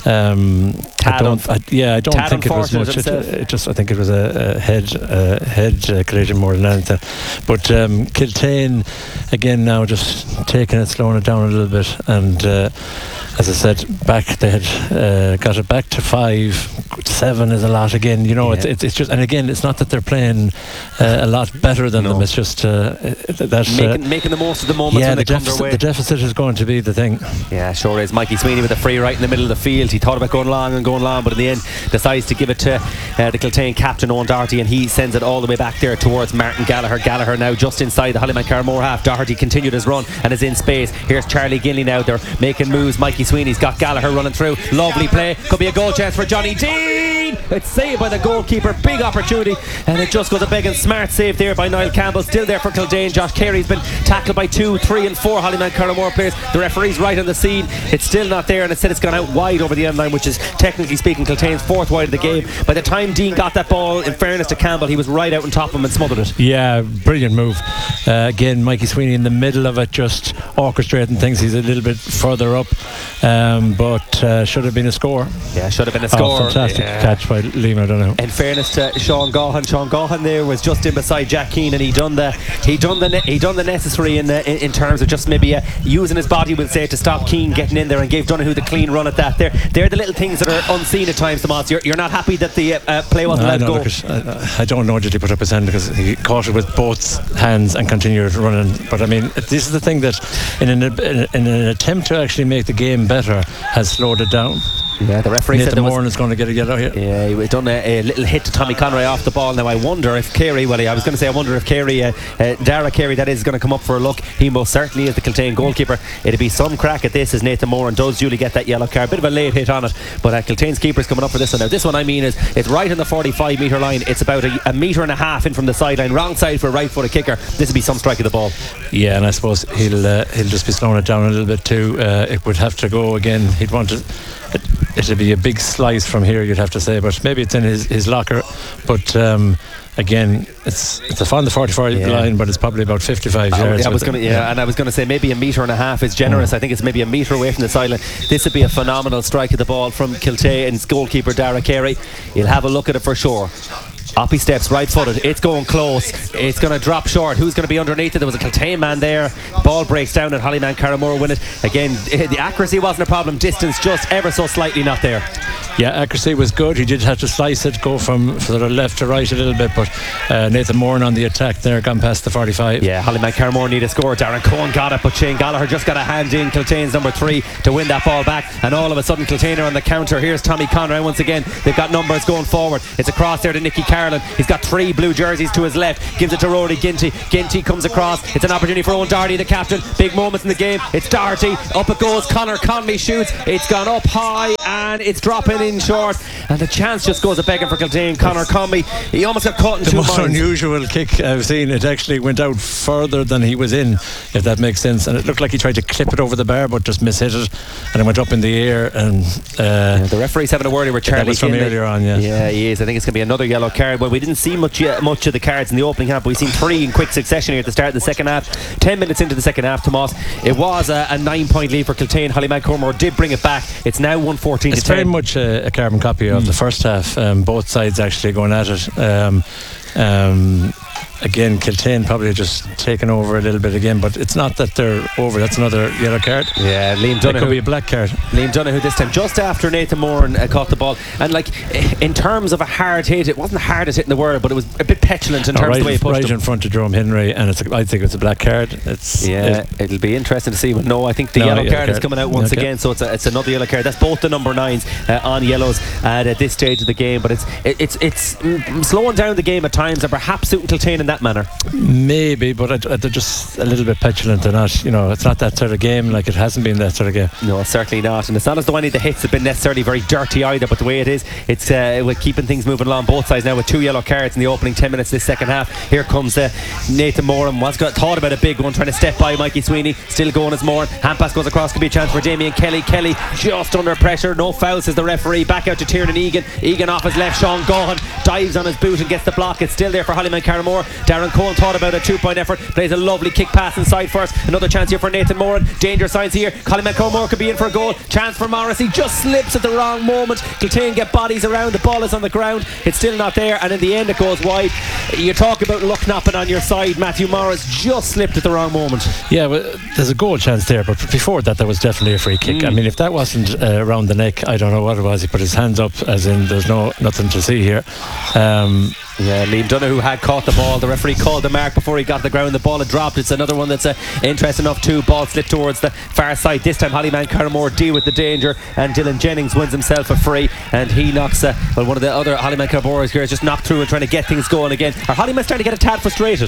I don't think it was much. I think it was a head collision more than anything. But Kiltane again now just taking it, slowing it down a little bit, and as I said, they had got it back to 5. 7 is a lot again. It's just, and again, it's not that they're playing a lot better than them. It's just making the most of the moments when they come their way. The deficit is going to be the thing. Yeah, sure is. Mikey Sweeney with a free right in the middle of the field. He thought about going long, but in the end decides to give it to the Kiltane captain Owen Doherty, and he sends it all the way back there towards Martin Gallagher. Gallagher now just inside the Hollymount Carramore half. Doherty continued his run and is in space. Here's Charlie Ginley now. They're making moves. Mikey Sweeney's got Gallagher running through. Lovely play. Could be a goal chance for Johnny Dean. It's saved by the goalkeeper. Big opportunity, and it just goes a begging. Smart save there by Niall Campbell. Still there for Kiltane. Josh Carey's been tackled by 2, 3 and 4 Hollymount Carramore players. The referee's right on the scene. It's still not there, and it said it's gone out wide over the end line, which is technically speaking Kiltane's 4th wide of the game. By the time Dean got that ball, in fairness to Campbell, he was right out on top of him and smothered it. Yeah, brilliant move. Again, Mikey Sweeney in the middle of it, just orchestrating things. He's a little bit further up, but should have been a score. Yeah, should have been a score. Fantastic catch by Liam O'Donoghue. In fairness to Sean Gaughan there was just in beside Jack Keane, and he done the the necessary in terms of just maybe using his body, we'll say, to stop Keane getting in there, and gave Donoghue the clean run at that. They're the little things that are unseen at times, Tomas. You're not happy that the play wasn't let go. I don't know, did he put up his hand, because he caught it with both hands and continued running. But I mean, this is the thing that in an attempt to actually make the game better has slowed it down. Yeah, the referee Nathan said Moran is going to get a yellow here. Yeah, he done a little hit to Tommy Conroy off the ball. Now I wonder if Carey, I was going to say I wonder if Carey, Dara Carey, that is, going to come up for a look. He most certainly is the Kiltane goalkeeper. It'd be some crack at this as Nathan Moran does duly get that yellow card. Bit of a late hit on it, but Kiltane's keeper's coming up for this one. Now this one, I mean, is it's right on the 45 metre line. It's about a metre and a half in from the sideline. Wrong side for a right footed kicker. This would be some strike of the ball. Yeah, and I suppose he'll just be slowing it down a little bit too. It would have to go again. He'd want to. It'd be a big slice from here, you'd have to say, but maybe it's in his locker. But again, it's on the 45 line, but it's probably about 55 yards. I was going to say maybe a metre and a half is generous. I think it's maybe a metre away from the sideline. This would be a phenomenal strike of the ball from Kiltane's goalkeeper Dara Carey. He'll have a look at it for sure. Up he steps, right footed. It's going close. It's going to drop short. Who's going to be underneath it? There was a Kiltane man there. Ball breaks down and Hollyman Carramore win it. Again, the accuracy wasn't a problem. Distance just ever so slightly not there. Yeah, accuracy was good. He did have to slice it, go from sort of left to right a little bit, but Nathan Moran on the attack there, gone past the 45. Yeah, Hollyman Carramore need a score. Darren Cohen got it, but Shane Gallagher just got a hand in Kiltane's number 3 to win that ball back, and all of a sudden Kiltane are on the counter. Here's Tommy Conroy once again. They've got numbers going forward. It's a cross there to Nicky Carlin. He's got 3 blue jerseys to his left, gives it to Rory Ginty. Ginty comes across. It's an opportunity for Owen Doherty, the captain. Big moments in the game. It's Doherty, up it goes. Connor Conley shoots. It's gone up high and it's dropping in short, and the chance just goes a begging for Kiltane. Connor Conley, he almost got caught in two minds. The most unusual kick I've seen. It actually went out further than he was in, if that makes sense, and it looked like he tried to clip it over the bar but just mishit it, and it went up in the air. And the referee's having a word with Charlie. That was from earlier on. Yeah, he is. I think it's going to be another yellow card. Well, we didn't see much of the cards in the opening half, but we've seen 3 in quick succession here at the start of the second half. 10 minutes into the second half, Tomas, it was a 9-point lead for Kiltane. Hollyman Carramore did bring it back. It's now 114 to 10. It's very much a carbon copy of the first half. Both sides actually going at it. Again, Kiltane probably just taken over a little bit again, but it's not that they're over. That's another yellow card. Yeah, Liam Donoghue. It could be a black card. Liam Donoghue this time, just after Nathan Moran caught the ball. And like, in terms of a hard hit, it wasn't the hardest hit in the world, but it was a bit petulant in terms of the way he pushed right in front of Jerome Henry, and I think it's a black card. It'll be interesting to see. But no, I think the yellow card is coming out once again, so it's another yellow card. That's both the number 9s on yellows at this stage of the game, but it's slowing down the game at times, and perhaps suiting Kiltane in that manner. Maybe, but they're just a little bit petulant. They're not, it's not that sort of game. Like, it hasn't been that sort of game. No, certainly not. And it's not as though any of the hits have been necessarily very dirty either, but the way it is, it's with keeping things moving along both sides now, with 2 yellow cards in the opening 10 minutes this second half. Here comes Nathan Moran. Thought about a big one, trying to step by Mikey Sweeney. Still going as Moran. Hand pass goes across, could be a chance for Damien Kelly. Kelly just under pressure. No foul, says the referee. Back out to Tiernan Egan. Egan off his left. Sean Gohan dives on his boot and gets the block. It's still there for Hollyman Carramore. Darren Cohen thought about a 2-point effort, plays a lovely kick pass inside first. Another chance here for Nathan Moran. Danger signs here. Hollyman Carramore could be in for a goal. Chance for Morrissey, just slips at the wrong moment. Kiltane get bodies around. The ball is on the ground. It's still not there, and in the end it goes wide. You talk about luck napping on your side. Matthew Morris just slipped at the wrong moment. Yeah, well, there's a goal chance there, but before that there was definitely a free kick. I mean, if that wasn't around the neck, I don't know what it was. He put his hands up as in there's nothing to see here. Yeah, Liam Donoghue had caught the ball. The referee called the mark before he got to the ground. The ball had dropped. It's another one that's interesting enough too. Ball slipped towards the far side. This time Hollyman Carramore deal with the danger, and Dylan Jennings wins himself a free, and he knocks one of the other Hollyman Carramore here just knocked through and trying to get things going again. Are Hollyman starting to get a tad frustrated?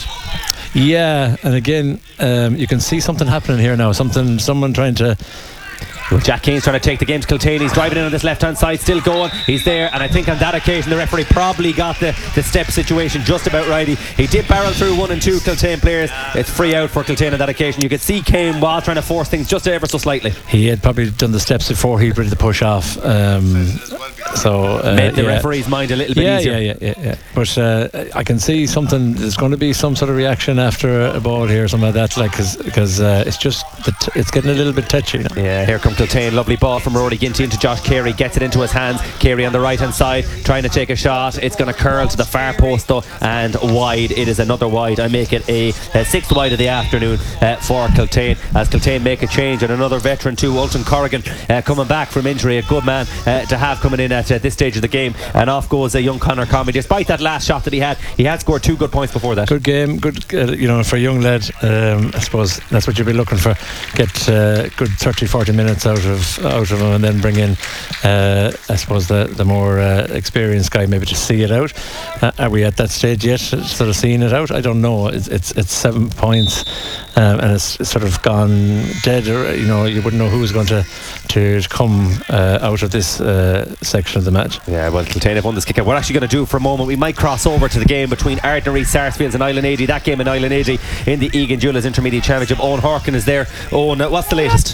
Yeah, and again you can see something happening here now. Someone trying to... Jack Kane's trying to take the game to Kiltane. He's driving in on this left hand side, still going. He's there, and I think on that occasion the referee probably got the step situation just about right. He did barrel through 1 and 2 Kiltane players. It's free out for Kiltane on that occasion. You could see Kane while trying to force things just ever so slightly. He had probably done the steps before he did the push off. So made the referee's mind a little bit easier. Yeah. But I can see something. There's going to be some sort of reaction after a ball here, something like that. Like because it's just it's getting a little bit touchy now. Yeah, here come Kiltane. Lovely ball from Rory Ginty into Josh Carey. Gets it into his hands. Carey on the right hand side trying to take a shot. It's going to curl to the far post though, and wide. It is another wide. I make it a sixth wide of the afternoon for Kiltane, as Kiltane make a change, and another veteran too, Ulton Corrigan, coming back from injury. A good man to have coming in at this stage of the game, and off goes a young Conor Conway. Despite that last shot that he had scored 2 good points before that. Good game, good for a young lad. I suppose that's what you'll be looking for. Get good 30-40 minutes out of him, and then bring in I suppose the more experienced guy, maybe to see it out. Are we at that stage yet, sort of seeing it out? I don't know. It's 7 points, and it's sort of gone dead, or you wouldn't know who's going to come out of this section of the match. Yeah, well, Kiltane have won this kick out. We're actually going to do it for a moment. We might cross over to the game between Ardnaree, Sarsfields and Island 80. That game in Island 80 in the Egan Jewelers Intermediate Championship. Owen Harkin is there. Owen, what's the latest?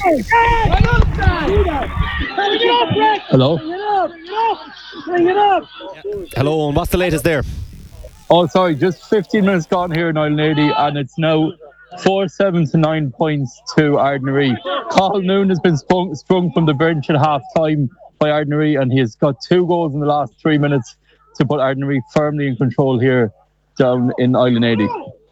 Hello. Hello, Owen, what's the latest there? Oh, sorry, just 15 minutes gone here in Island 80, and it's now 4-7 to 9 points to Ardnaree. Cathal Noon has been sprung from the bench at half time by Ardnaree, and he has got 2 goals in the last 3 minutes to put Ardnaree firmly in control here down in Island 80.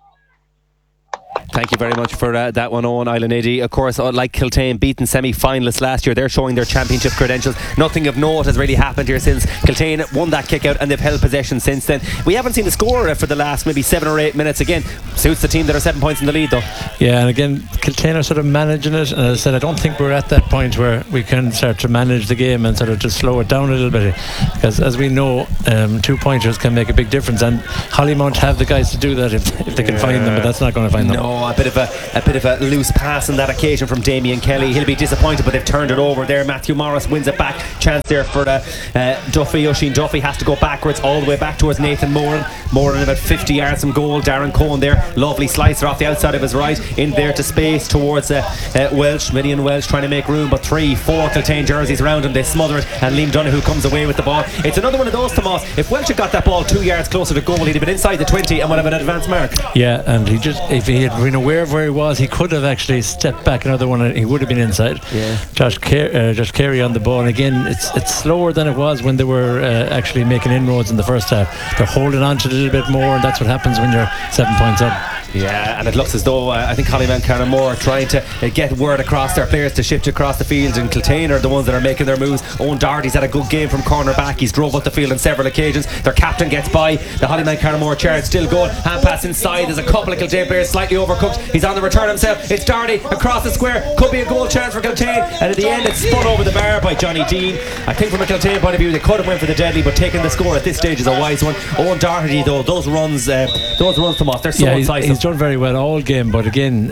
Thank you very much for that one, Owen. Island 80, of course, like Kiltane, beaten semi-finalists last year. They're showing their championship credentials. Nothing of note has really happened here since Kiltane won that kick out, and they've held possession since then. We haven't seen the score for the last maybe 7 or 8 minutes. Again, suits the team that are 7 points in the lead though. Yeah, and again, Kiltane are sort of managing it, and as I said, I don't think we're at that point where we can start to manage the game and sort of just slow it down a little bit, because as we know, 2 pointers can make a big difference, and Hollymount have the guys to do that if they can find them, but that's not going to find them. No, a bit of a loose pass on that occasion from Damien Kelly. He'll be disappointed, but they've turned it over there. Matthew Morris wins it back. Chance there for Duffy. Oisin Duffy has to go backwards all the way back towards Nathan Moran. Moran about 50 yards from goal. Darren Cohen there, lovely slicer off the outside of his right, in there to space towards Welsh. Midian Welsh trying to make room, but 3-4 Kiltane jerseys around him. They smother it, and Liam Donoghue comes away with the ball. It's another one of those, Tomas. If Welsh had got that ball 2 yards closer to goal, he'd have been inside the 20 and would have an advanced mark. Yeah, and if he had been aware of where he was, he could have actually stepped back another one and he would have been inside. Yeah. Josh Carey on the ball, and again it's slower than it was when they were actually making inroads in the first half. They're holding on to it a little bit more, and that's what happens when you're 7 points up. Yeah, and it looks as though I think Hollymount Carnamore are trying to get word across their players to shift across the field, and Kiltane are the ones that are making their moves. Owen Doherty's had a good game from corner back. He's drove up the field on several occasions. Their captain gets by. The Hollymount Carnamore charge still going. Hand pass inside. There's a couple of Kiltane players slightly overcooked. He's on the return himself. It's Doherty across the square. Could be a goal chance for Kiltane, and at the end it's spun over the bar by Johnny Dean. I think from a Kiltane point of view they could have went for the deadly, but taking the score at this stage is a wise one. Owen Doherty though, those runs Tomas, they're so incisive. He's done very well all game, but again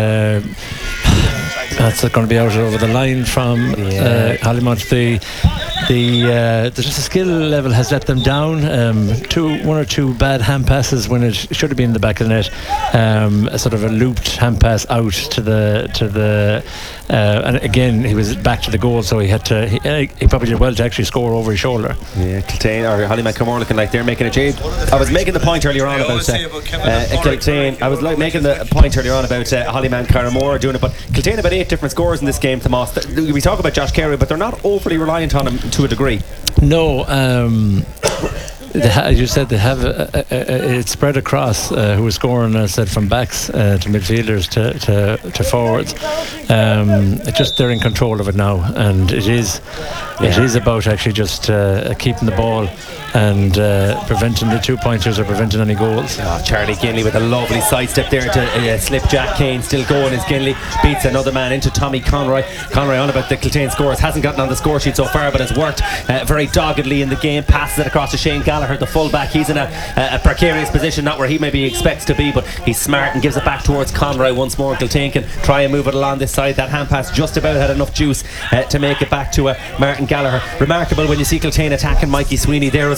that's going to be out over the line from Hollymount. Just the skill level has let them down. 1 or 2 bad hand passes when it should have been in the back of the net. A sort of a looped hand pass out to the and again he was back to the goal, so he had to. He probably did well to actually score over his shoulder. Yeah, Kiltane or Hollymount Carnamore looking like they're making a change. I was making the point earlier on about Kiltane. I was making the point earlier on about Hollymount Carnamore doing it, but Kiltane about 8 different scores in this game, Tomas. We talk about Josh Carey, but they're not overly reliant on him to a degree. No, as you said, they have it's spread across who was scoring, as I said, from backs to midfielders to forwards. Just they're in control of it now, and it is about actually just keeping the ball and preventing the 2 pointers or preventing any goals. Charlie Ginley with a lovely sidestep there to slip Jack Kane. Still going as Ginley beats another man into Tommy Conroy. Conroy on about the Kiltane scores, hasn't gotten on the score sheet so far, but has worked very doggedly in the game. Passes it across to Shane Gallagher, the fullback. He's in a precarious position, not where he maybe expects to be, but he's smart and gives it back towards Conroy once more. Kiltane can try and move it along this side. That hand pass just about had enough juice to make it back to Martin Gallagher. Remarkable when you see Kiltane attacking Mikey Sweeney there as well.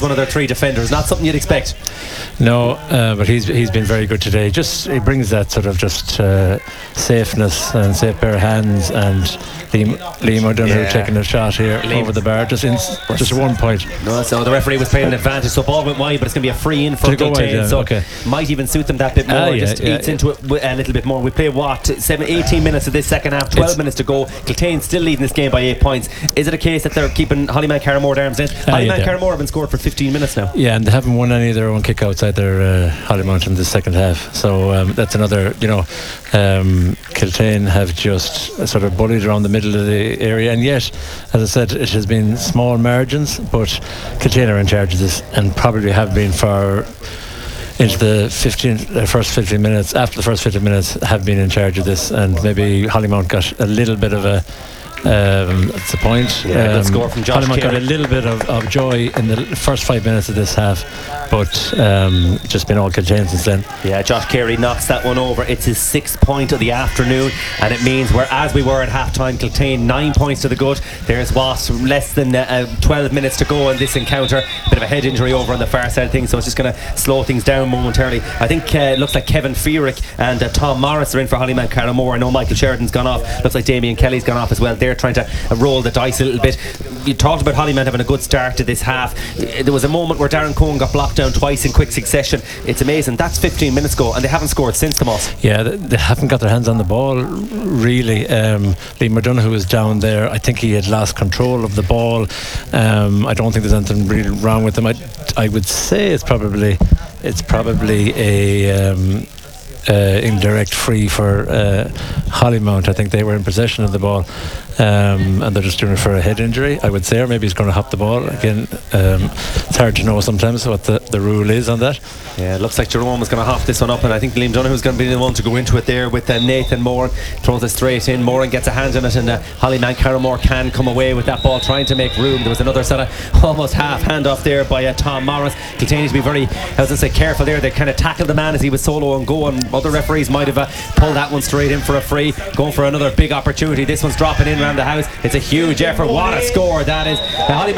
one of their 3 defenders. Not something you'd expect. No, but he's been very good today. He brings that sort of just safeness and safe pair of hands, and Liam O'Donoghue taking a shot here over the bar, just 1 point. No, so the referee was playing an advantage, so ball went wide, but it's going to be a free in for Kiltane, so might even suit them that bit more. Eats into it a little bit more. We play 18 minutes of this second half, 12 minutes to go. Kiltane still leading this game by 8 points. Is it a case that they're keeping Hollyman Carramore at arm's length? Hollyman Carramore have been scored for 15 minutes now. Yeah, and they haven't won any of their own kick-outs either, Hollymount, in the second half. So that's another, Kiltane have just sort of bullied around the middle of the area, and yet, as I said, it has been small margins, but Kiltane are in charge of this, and probably have been for into the first 15 minutes. After the first 15 minutes, have been in charge of this, and maybe Hollymount got a little bit of a that's the point. Good score from Josh Hollymount Carey. got a little bit of joy in the first 5 minutes of this half, but just been all Kiltane since then. Yeah, Josh Carey knocks that one over. It's his 6th point of the afternoon, and it means we're as we were at half time. Kiltane 9 points to the good. There's less than 12 minutes to go in this encounter. Bit of a head injury over on the far side of things, so it's just going to slow things down momentarily. I think it looks like Kevin Feerick and Tom Morris are in for Hollyman Carramore. I know Michael Sheridan's gone off. Looks like Damien Kelly's gone off as well. They're trying to roll the dice a little bit. You talked about Hollyman having a good start to this half. There was a moment where Darren Cohen got blocked down twice in quick succession. It's amazing. That's 15 minutes ago, and they haven't scored since, Tomas. Yeah, they haven't got their hands on the ball really. Liam O'Donoghue is down there. I think he had lost control of the ball. I don't think there's anything really wrong with him. I would say it's probably a indirect free for Hollymount. I think they were in possession of the ball, and they're just doing it for a head injury, I would say, or maybe he's going to hop the ball again. It's hard to know sometimes what the rule is on that. Yeah, it looks like Jerome was going to hop this one up, and I think Liam Donoghue's going to be the one to go into it there with Nathan Moran. Throws it straight in. Moran gets a hand on it, and Hollyman Carramore can come away with that ball, trying to make room. There was another sort of almost half handoff there by Tom Morris. Kiltane needs to be very, careful there. They kind of tackled the man as he was solo and go, and other referees might have pulled that one straight in for a free. Going for another big opportunity. This one's dropping in around the house. It's a huge effort. What a score that is. Hollyman